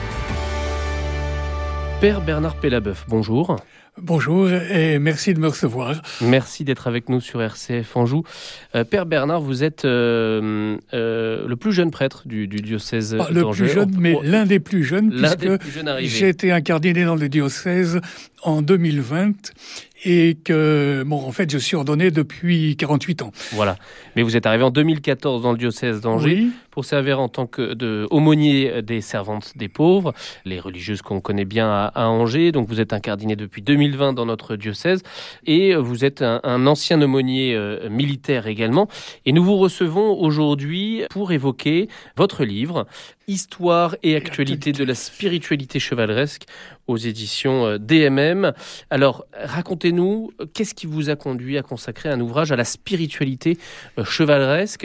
Père Bernard Pélabeuf, bonjour.
Bonjour et merci de me recevoir.
Merci d'être avec nous sur R C F Anjou. Euh, Père Bernard, vous êtes euh, euh, le plus jeune prêtre du, du diocèse
Pas le
d'Angers.
plus jeune, mais oh, l'un des plus jeunes,
l'un
puisque
des plus jeunes arrivés.
J'ai été incardiné dans le diocèse en deux mille vingt et que, bon, en fait, je suis ordonné depuis quarante-huit ans.
Voilà. Mais vous êtes arrivé en deux mille quatorze dans le diocèse d'Angers
oui.
pour servir en tant que de aumônier des servantes des pauvres, les religieuses qu'on connaît bien à, à Angers. Donc vous êtes incardiné depuis deux mille vingt dans notre diocèse et vous êtes un, un ancien aumônier euh, militaire également. Et nous vous recevons aujourd'hui pour évoquer votre livre « Histoire et actualité de la spiritualité chevaleresque » aux éditions D M M. Alors, racontez-nous, qu'est-ce qui vous a conduit à consacrer un ouvrage à la spiritualité chevaleresque ?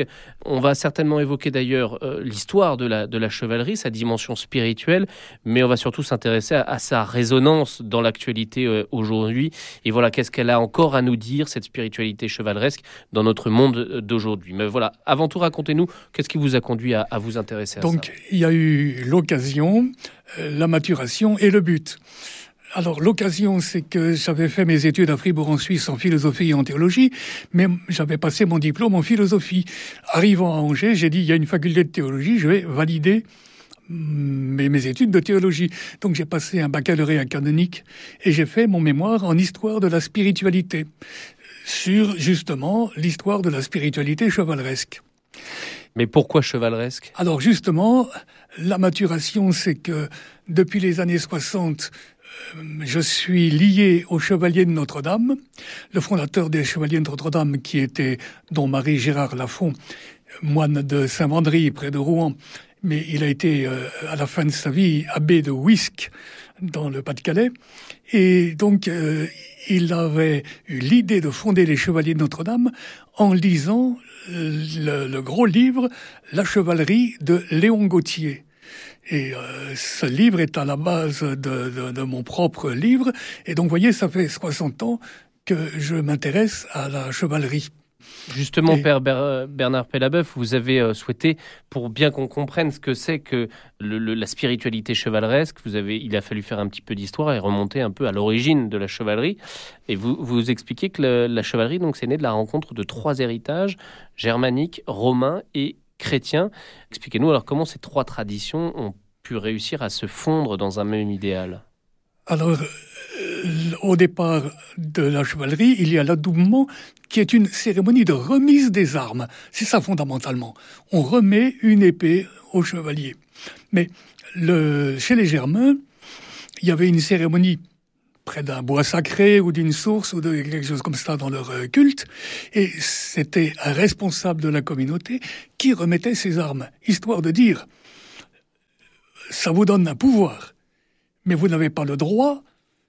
On va certainement évoquer d'ailleurs euh, l'histoire de la, de la chevalerie, sa dimension spirituelle, mais on va surtout s'intéresser à, à sa résonance dans l'actualité euh, aujourd'hui. Et voilà, qu'est-ce qu'elle a encore à nous dire, cette spiritualité chevaleresque, dans notre monde d'aujourd'hui. Mais voilà, avant tout, racontez-nous, qu'est-ce qui vous a conduit à, à vous intéresser à
Donc,
ça ?
Donc, il y a eu l'occasion, euh, la maturation et le but. Alors, l'occasion, c'est que j'avais fait mes études à Fribourg en Suisse en philosophie et en théologie, mais j'avais passé mon diplôme en philosophie. Arrivant à Angers, j'ai dit, il y a une faculté de théologie, je vais valider mes, mes études de théologie. Donc, j'ai passé un baccalauréat canonique et j'ai fait mon mémoire en histoire de la spiritualité, sur, justement, l'histoire de la spiritualité chevaleresque.
Mais pourquoi chevaleresque ?
Alors, justement, la maturation, c'est que depuis les années soixante, je suis lié au Chevalier de Notre-Dame, le fondateur des Chevaliers de Notre-Dame, qui était don Marie-Gérard Lafont, moine de Saint-Vendry, près de Rouen, mais il a été, euh, à la fin de sa vie, abbé de Wisques, dans le Pas-de-Calais. Et donc, euh, il avait eu l'idée de fonder les Chevaliers de Notre-Dame en lisant le, le gros livre « La chevalerie » de Léon Gautier. Et euh, ce livre est à la base de, de, de mon propre livre. Et donc, vous voyez, ça fait soixante ans que je m'intéresse à la chevalerie.
Justement,
Et...
Père Ber- Bernard Pellabeuf, vous avez euh, souhaité, pour bien qu'on comprenne ce que c'est que le, le, la spiritualité chevaleresque, vous avez, il a fallu faire un petit peu d'histoire et remonter un peu à l'origine de la chevalerie. Et vous vous expliquez que le, la chevalerie, donc, c'est né de la rencontre de trois héritages, germaniques, romains et chrétiens. Expliquez-nous alors comment ces trois traditions ont pu réussir à se fondre dans un même idéal.
Alors, euh, au départ de la chevalerie, il y a l'adoubement, qui est une cérémonie de remise des armes. C'est ça fondamentalement. On remet une épée au chevalier. Mais le, chez les Germains, il y avait une cérémonie près d'un bois sacré ou d'une source ou de quelque chose comme ça dans leur culte, et c'était un responsable de la communauté qui remettait ses armes, histoire de dire « ça vous donne un pouvoir ». Mais vous n'avez pas le droit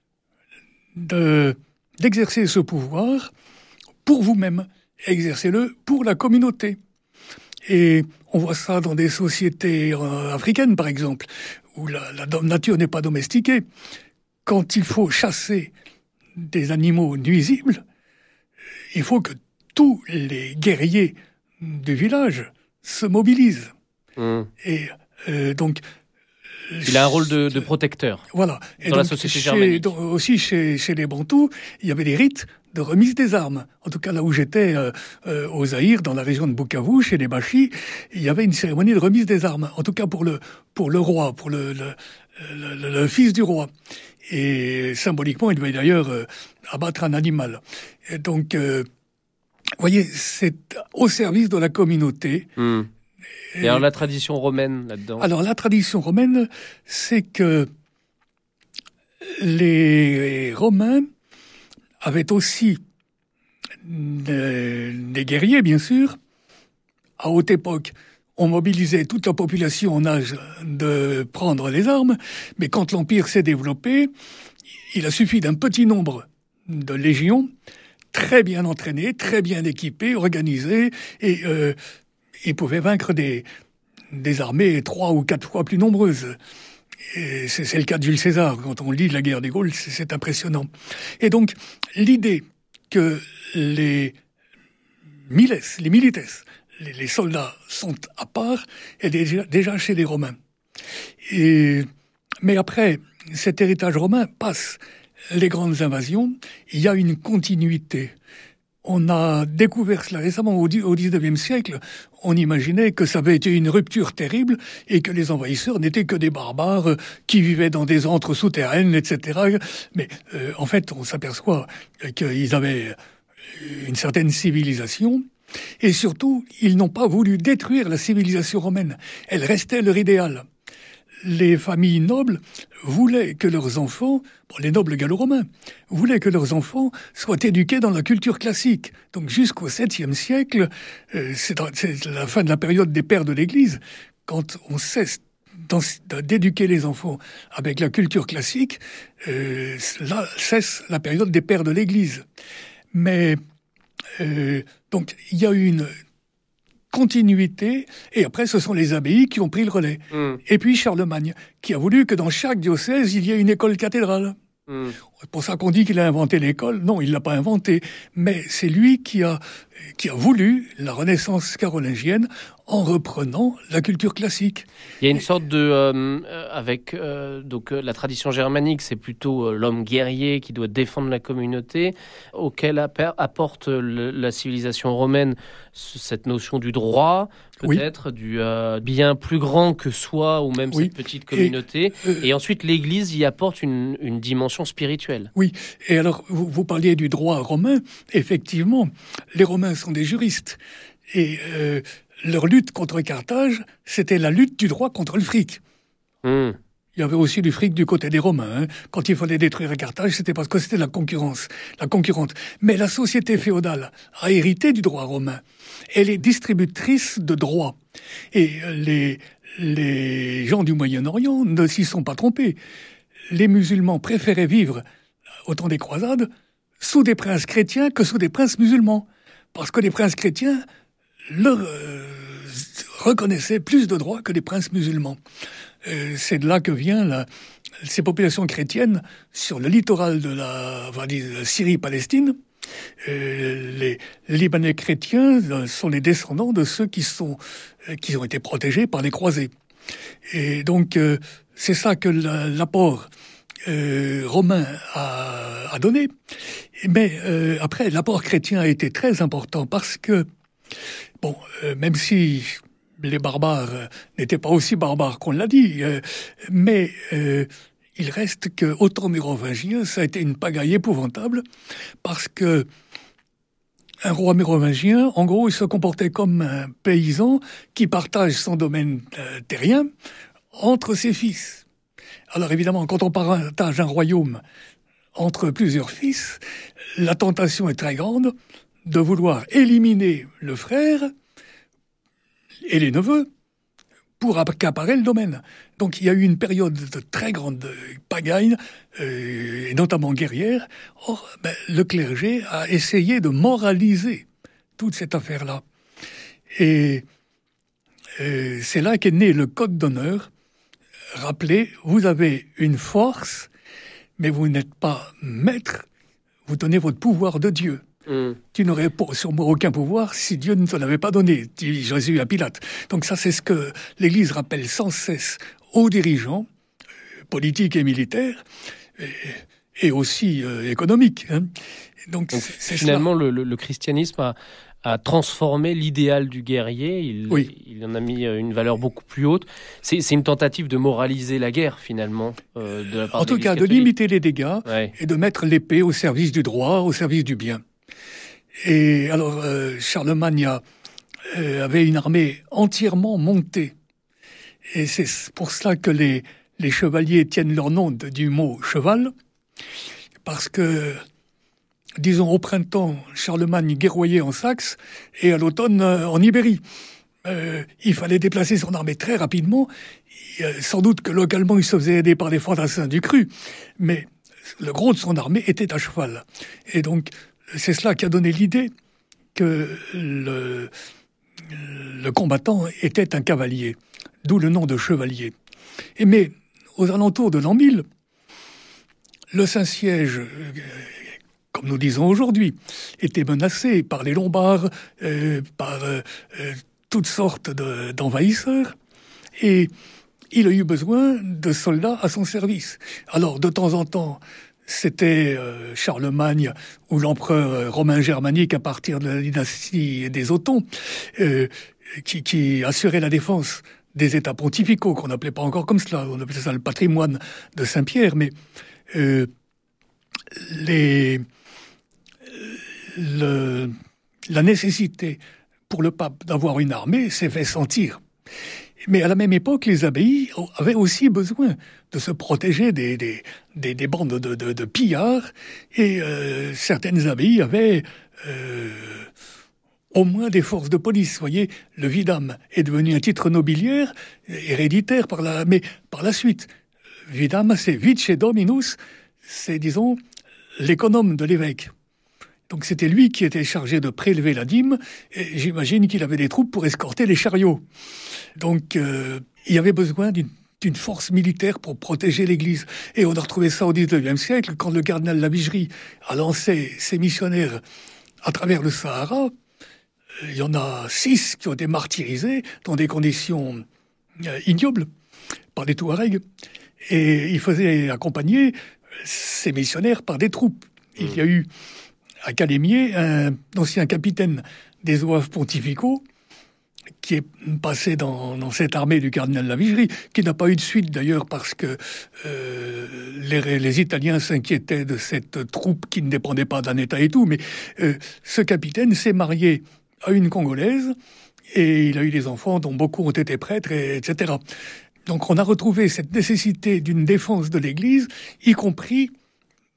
de, d'exercer ce pouvoir pour vous-même. Exercez-le pour la communauté. Et on voit ça dans des sociétés euh, africaines, par exemple, où la, la nature n'est pas domestiquée. Quand il faut chasser des animaux nuisibles, il faut que tous les guerriers du village se mobilisent. Mmh. Et euh, donc...
Il a un rôle de, de protecteur.
Voilà.
Et dans donc, la société germanique.
Dans, aussi chez, chez les Bantous, il y avait des rites de remise des armes. En tout cas, là où j'étais, euh, euh, au Zaïre, dans la région de Bukavu, chez les Bachis, il y avait une cérémonie de remise des armes. En tout cas pour le pour le roi, pour le le, le, le, le fils du roi. Et symboliquement, il devait d'ailleurs euh, abattre un animal. Et donc, euh, vous voyez, c'est au service de la communauté.
Mmh. Et, Et alors la tradition romaine là-dedans ?
Alors la tradition romaine, c'est que les Romains avaient aussi des, des guerriers, bien sûr. À haute époque, on mobilisait toute la population en âge de prendre les armes, mais quand l'Empire s'est développé, il a suffi d'un petit nombre de légions, très bien entraînées, très bien équipées, organisées, et... Euh, ils pouvaient vaincre des, des armées trois ou quatre fois plus nombreuses. Et c'est, c'est le cas de Jules César. Quand on lit la guerre des Gaules, c'est, c'est impressionnant. Et donc, l'idée que les miles, les milites, les, les soldats sont à part, est déjà, déjà chez les Romains. Et, mais après, cet héritage romain passe les grandes invasions. Il y a une continuité. On a découvert cela récemment au dix-neuvième siècle. On imaginait que ça avait été une rupture terrible et que les envahisseurs n'étaient que des barbares qui vivaient dans des antres souterraines, et cetera. Mais euh, en fait, on s'aperçoit qu'ils avaient une certaine civilisation. Et surtout, ils n'ont pas voulu détruire la civilisation romaine. Elle restait leur idéal. Les familles nobles voulaient que leurs enfants, bon, les nobles gallo-romains, voulaient que leurs enfants soient éduqués dans la culture classique. Donc jusqu'au septième siècle, euh, c'est, dans, c'est la fin de la période des pères de l'Église, quand on cesse d'éduquer les enfants avec la culture classique, euh, là cesse la période des pères de l'Église. Mais euh, donc il y a une continuité, et après ce sont les abbayes qui ont pris le relais. Mmh. Et puis Charlemagne, qui a voulu que dans chaque diocèse, il y ait une école cathédrale. Mmh. C'est pour ça qu'on dit qu'il a inventé l'école. Non, il l'a pas inventé, mais c'est lui qui a, qui a voulu la Renaissance carolingienne en reprenant la culture classique.
Il y a une sorte de... Euh, avec euh, donc, euh, la tradition germanique, c'est plutôt euh, l'homme guerrier qui doit défendre la communauté, auquel apporte le, la civilisation romaine cette notion du droit, peut-être, oui. du euh, bien plus grand que soi, ou même oui. cette petite communauté. Et, euh, et ensuite, l'Église y apporte une, une dimension spirituelle.
Oui, et alors, vous, vous parliez du droit romain. Effectivement, les Romains sont des juristes. Et... Euh, leur lutte contre Carthage, c'était la lutte du droit contre le fric. Mmh. Il y avait aussi du fric du côté des Romains. Hein. Quand il fallait détruire Carthage, c'était parce que c'était la concurrence, la concurrente. Mais la société féodale a hérité du droit romain. Elle est distributrice de droits. Et les, les gens du Moyen-Orient ne s'y sont pas trompés. Les musulmans préféraient vivre, au temps des croisades, sous des princes chrétiens que sous des princes musulmans. Parce que les princes chrétiens leur euh, reconnaissaient plus de droits que les princes musulmans. Euh, c'est de là que vient la, ces populations chrétiennes sur le littoral de la, on va dire, Syrie-Palestine. Euh, les, les Libanais chrétiens sont les descendants de ceux qui sont qui ont été protégés par les croisés. Et donc euh, c'est ça que la, l'apport euh, romain a, a donné. Mais euh, après, l'apport chrétien a été très important parce que bon, euh, même si les barbares euh, n'étaient pas aussi barbares qu'on l'a dit, euh, mais euh, il reste que, au temps mérovingien, ça a été une pagaille épouvantable, parce que un roi mérovingien, en gros, il se comportait comme un paysan qui partage son domaine euh, terrien entre ses fils. Alors évidemment, quand on partage un royaume entre plusieurs fils, la tentation est très grande de vouloir éliminer le frère et les neveux pour accaparer le domaine. Donc il y a eu une période de très grande pagaille, euh, et notamment guerrière. Or, ben, le clergé a essayé de moraliser toute cette affaire-là. Et euh, c'est là qu'est né le code d'honneur. Rappelez, vous avez une force, mais vous n'êtes pas maître, vous donnez votre pouvoir de Dieu. Mmh. Tu n'aurais sûrement aucun pouvoir si Dieu ne te l'avait pas donné, dit Jésus à Pilate. Donc ça, c'est ce que l'Église rappelle sans cesse aux dirigeants, euh, politiques et militaires, et, et aussi euh, économiques. Hein. Donc,
Donc
c'est
finalement, le, le, le christianisme a, a transformé l'idéal du guerrier. Il,
oui.
il en a mis une valeur beaucoup plus haute. C'est, c'est une tentative de moraliser la guerre, finalement, euh, de la part
en
de
tout cas,
catholique.
de limiter les dégâts,
ouais.
Et de mettre l'épée au service du droit, au service du bien. Et alors, euh, Charlemagne a, euh, avait une armée entièrement montée. Et c'est pour cela que les, les chevaliers tiennent leur nom de, du mot cheval. Parce que, disons, au printemps, Charlemagne guerroyait en Saxe et à l'automne euh, en Ibérie. Euh, il fallait déplacer son armée très rapidement. Et, euh, sans doute que localement, il se faisait aider par les fantassins du cru. Mais le gros de son armée était à cheval. Et donc, c'est cela qui a donné l'idée que le, le combattant était un cavalier, d'où le nom de chevalier. Et mais, aux alentours de l'an mille, le Saint-Siège, comme nous disons aujourd'hui, était menacé par les Lombards, euh, par euh, toutes sortes de, d'envahisseurs, et il a eu besoin de soldats à son service. Alors, de temps en temps, c'était euh, Charlemagne ou l'empereur euh, romain germanique à partir de la dynastie des Othons euh, qui, qui assurait la défense des États pontificaux, qu'on n'appelait pas encore comme cela, on appelait ça le patrimoine de Saint-Pierre, mais euh, les, le, la nécessité pour le pape d'avoir une armée s'est fait sentir. Mais à la même époque, les abbayes avaient aussi besoin de se protéger des, des, des, des bandes de, de, de pillards, et euh, certaines abbayes avaient euh, au moins des forces de police. Vous voyez, le vidame est devenu un titre nobiliaire, héréditaire par la, mais par la suite. Vidame, c'est vice dominus, c'est, disons, l'économe de l'évêque. Donc c'était lui qui était chargé de prélever la dîme, et j'imagine qu'il avait des troupes pour escorter les chariots. Donc euh, il y avait besoin d'une, d'une force militaire pour protéger l'Église. Et on a retrouvé ça au dix-neuvième siècle, quand le cardinal Lavigerie a lancé ses missionnaires à travers le Sahara. Il y en a six qui ont été martyrisés dans des conditions euh, ignobles par les Touaregs. Et il faisait accompagner ces missionnaires par des troupes. Il y a eu à Calémier un ancien capitaine des zouaves pontificaux qui est passé dans, dans cette armée du cardinal Lavigerie, qui n'a pas eu de suite d'ailleurs parce que euh, les, les Italiens s'inquiétaient de cette troupe qui ne dépendait pas d'un État et tout, mais euh, ce capitaine s'est marié à une Congolaise et il a eu des enfants dont beaucoup ont été prêtres, et, etc. Donc on a retrouvé cette nécessité d'une défense de l'Église, y compris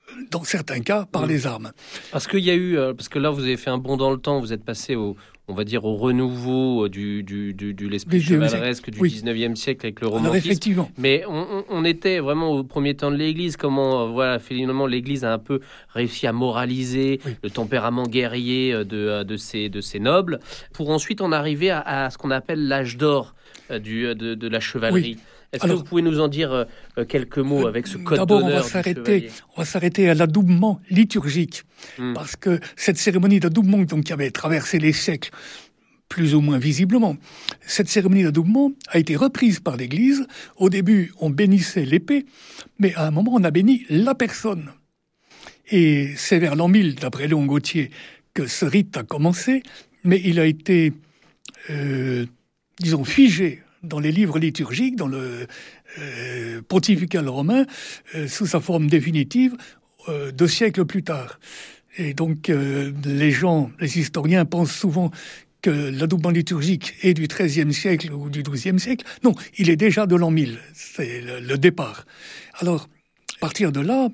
dans certains cas, par mmh. les armes.
Parce qu'il y a eu, euh, parce que là, vous avez fait un bond dans le temps, vous êtes passé au, on va dire, au renouveau du, du, du, du l'esprit chevaleresque du oui. dix-neuvième siècle avec le romantisme.
Alors, effectivement.
Mais on, on était vraiment au premier temps de l'Église, comment, euh, voilà, finalement, l'Église a un peu réussi à moraliser oui. le tempérament guerrier de, de, ses, de ses nobles, pour ensuite en arriver à, à ce qu'on appelle l'âge d'or euh, du, de, de la chevalerie. Oui. Est-ce Alors, que vous pouvez nous en dire euh, quelques mots avec ce code
d'abord,
d'honneur
on va s'arrêter, on va s'arrêter à l'adoubement liturgique, hum. parce que cette cérémonie d'adoubement, donc, qui avait traversé les siècles, plus ou moins visiblement, cette cérémonie d'adoubement a été reprise par l'Église. Au début, on bénissait l'épée, mais à un moment, on a béni la personne. Et c'est vers l'an mille, d'après Léon Gauthier, que ce rite a commencé, mais il a été, euh, disons, figé dans les livres liturgiques, dans le euh, pontifical romain, euh, sous sa forme définitive, euh, deux siècles plus tard. Et donc, euh, les gens, les historiens pensent souvent que l'adoubement liturgique est du treizième siècle ou du douzième siècle. Non, il est déjà de l'an mille, c'est le, le départ. Alors, à partir de là,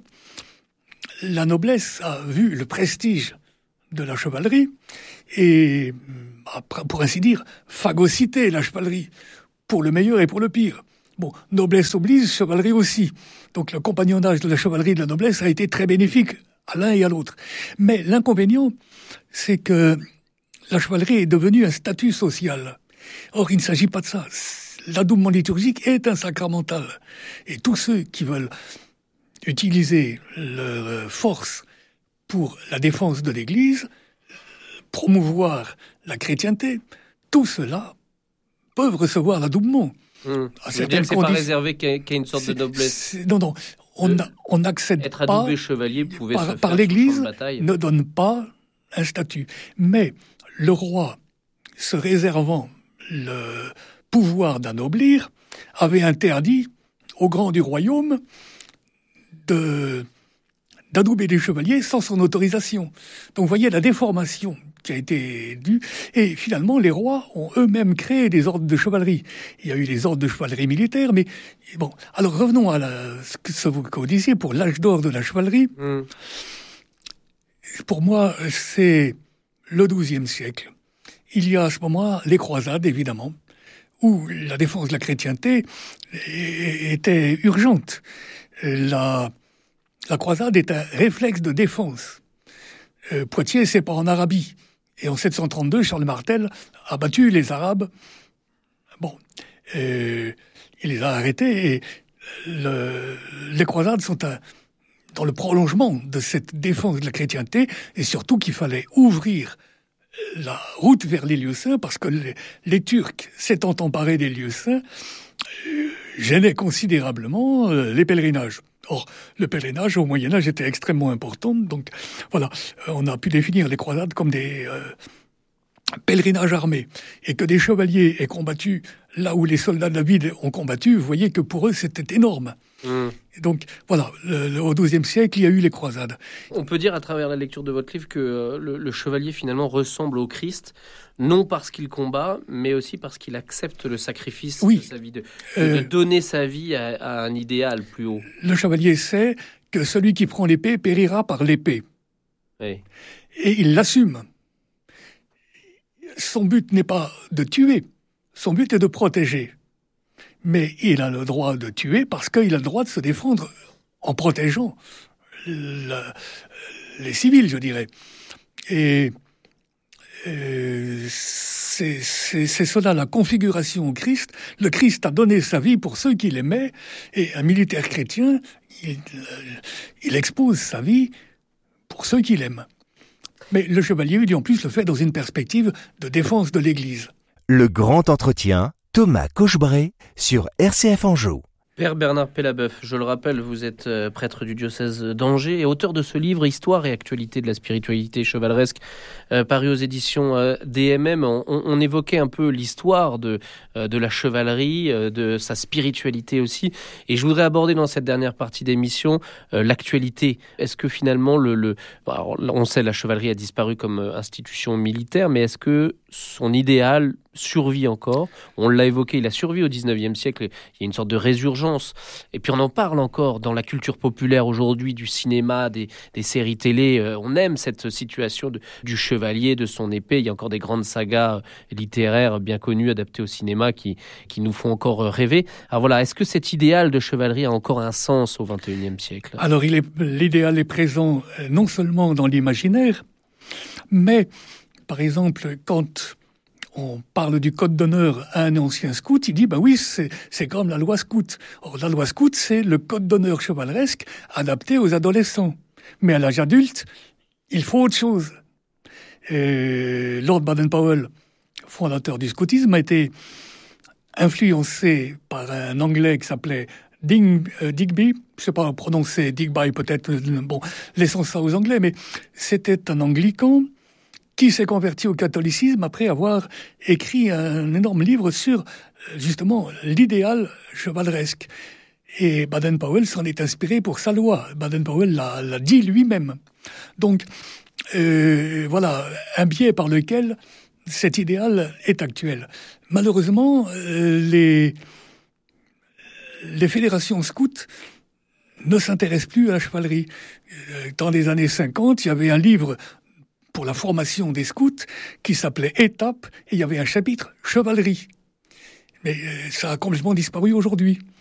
la noblesse a vu le prestige de la chevalerie et, pour ainsi dire, phagocyté la chevalerie, pour le meilleur et pour le pire. Bon, noblesse oblige, chevalerie aussi. Donc le compagnonnage de la chevalerie et de la noblesse a été très bénéfique à l'un et à l'autre. Mais l'inconvénient, c'est que la chevalerie est devenue un statut social. Or, il ne s'agit pas de ça. L'adoubement liturgique est un sacramental. Et tous ceux qui veulent utiliser leur force pour la défense de l'Église, promouvoir la chrétienté, tout cela peuvent recevoir l'adoubement.
Mmh. Je veux dire que c'est pas réservé qu'à, qu'à une sorte de noblesse.
Non, non, on n'accède pas.
Être adoubé chevalier pouvait
par,
se faire
par l'Église,
sur le champ de bataille.
Ne donne pas un statut. Mais le roi, se réservant le pouvoir d'anoblir, avait interdit aux grands du royaume de d'adouber des chevaliers sans son autorisation. Donc vous voyez la déformation qui a été due. Et finalement, les rois ont eux-mêmes créé des ordres de chevalerie. Il y a eu les ordres de chevalerie militaire, mais bon. Alors revenons à la, ce que vous disiez pour l'âge d'or de la chevalerie. Mm. Pour moi, c'est le douzième siècle. Il y a à ce moment les croisades, évidemment, où la défense de la chrétienté était urgente. La La croisade est un réflexe de défense. Euh, Poitiers, c'est pas en Arabie. Et en sept cent trente-deux, Charles Martel a battu les Arabes. Bon, euh, il les a arrêtés. Et le, les croisades sont un, dans le prolongement de cette défense de la chrétienté. Et surtout qu'il fallait ouvrir la route vers les lieux saints, parce que les, les Turcs, s'étant emparés des lieux saints, euh, gênaient considérablement euh, les pèlerinages. Or, le pèlerinage au Moyen-Âge était extrêmement important, donc voilà, on a pu définir les croisades comme des euh, pèlerinages armés. Et que des chevaliers aient combattu là où les soldats de David ont combattu, vous voyez que pour eux c'était énorme. Mmh. Et donc voilà, le, le, au douzième siècle, il y a eu les croisades.
On peut dire à travers la lecture de votre livre que euh, le, le chevalier finalement ressemble au Christ, non parce qu'il combat, mais aussi parce qu'il accepte le sacrifice
oui.
de sa vie, de, de, euh, de donner sa vie à, à un idéal plus haut.
Le chevalier sait que celui qui prend l'épée périra par l'épée.
Oui.
Et il l'assume. Son but n'est pas de tuer, son but est de protéger. Mais il a le droit de tuer parce qu'il a le droit de se défendre en protégeant le, les civils, je dirais. Et euh, c'est, c'est, c'est cela la configuration au Christ. Le Christ a donné sa vie pour ceux qu'il aimait, et un militaire chrétien, il, il expose sa vie pour ceux qu'il aime. Mais le chevalier, lui, en plus, le fait dans une perspective de défense de l'Église.
Le grand entretien, Thomas Cochebray sur R C F Anjou.
Père Bernard Pellabeuf, je le rappelle, vous êtes prêtre du diocèse d'Angers et auteur de ce livre « Histoire et actualité de la spiritualité chevaleresque » euh, paru aux éditions euh, D M M. On, on évoquait un peu l'histoire de, euh, de la chevalerie, euh, de sa spiritualité aussi. Et je voudrais aborder dans cette dernière partie d'émission euh, l'actualité. Est-ce que finalement, le, le, alors, on sait la chevalerie a disparu comme institution militaire, mais est-ce que son idéal survit encore. On l'a évoqué, il a survécu au dix-neuvième siècle. Il y a une sorte de résurgence. Et puis on en parle encore dans la culture populaire aujourd'hui, du cinéma, des, des séries télé. Euh, on aime cette situation de, du chevalier, de son épée. Il y a encore des grandes sagas littéraires bien connues, adaptées au cinéma, qui, qui nous font encore rêver. Alors voilà, est-ce que cet idéal de chevalerie a encore un sens au vingt et unième siècle ?
Alors il est, l'idéal est présent non seulement dans l'imaginaire, mais par exemple, quand on parle du code d'honneur à un ancien scout, il dit, ben oui, c'est, c'est comme la loi scout. Or, la loi scout, c'est le code d'honneur chevaleresque adapté aux adolescents. Mais à l'âge adulte, il faut autre chose. Et Lord Baden-Powell, fondateur du scoutisme, a été influencé par un Anglais qui s'appelait Ding, euh, Digby. Je ne sais pas prononcer Digby, peut-être, euh, bon, laissons ça aux Anglais, mais c'était un anglican qui s'est converti au catholicisme après avoir écrit un énorme livre sur, justement, l'idéal chevaleresque. Et Baden-Powell s'en est inspiré pour sa loi. Baden-Powell l'a, l'a dit lui-même. Donc, euh, voilà, un biais par lequel cet idéal est actuel. Malheureusement, euh, les, les fédérations scouts ne s'intéressent plus à la chevalerie. Dans les années cinquante, il y avait un livre pour la formation des scouts qui s'appelait Étape, et il y avait un chapitre chevalerie. Mais ça a complètement disparu aujourd'hui.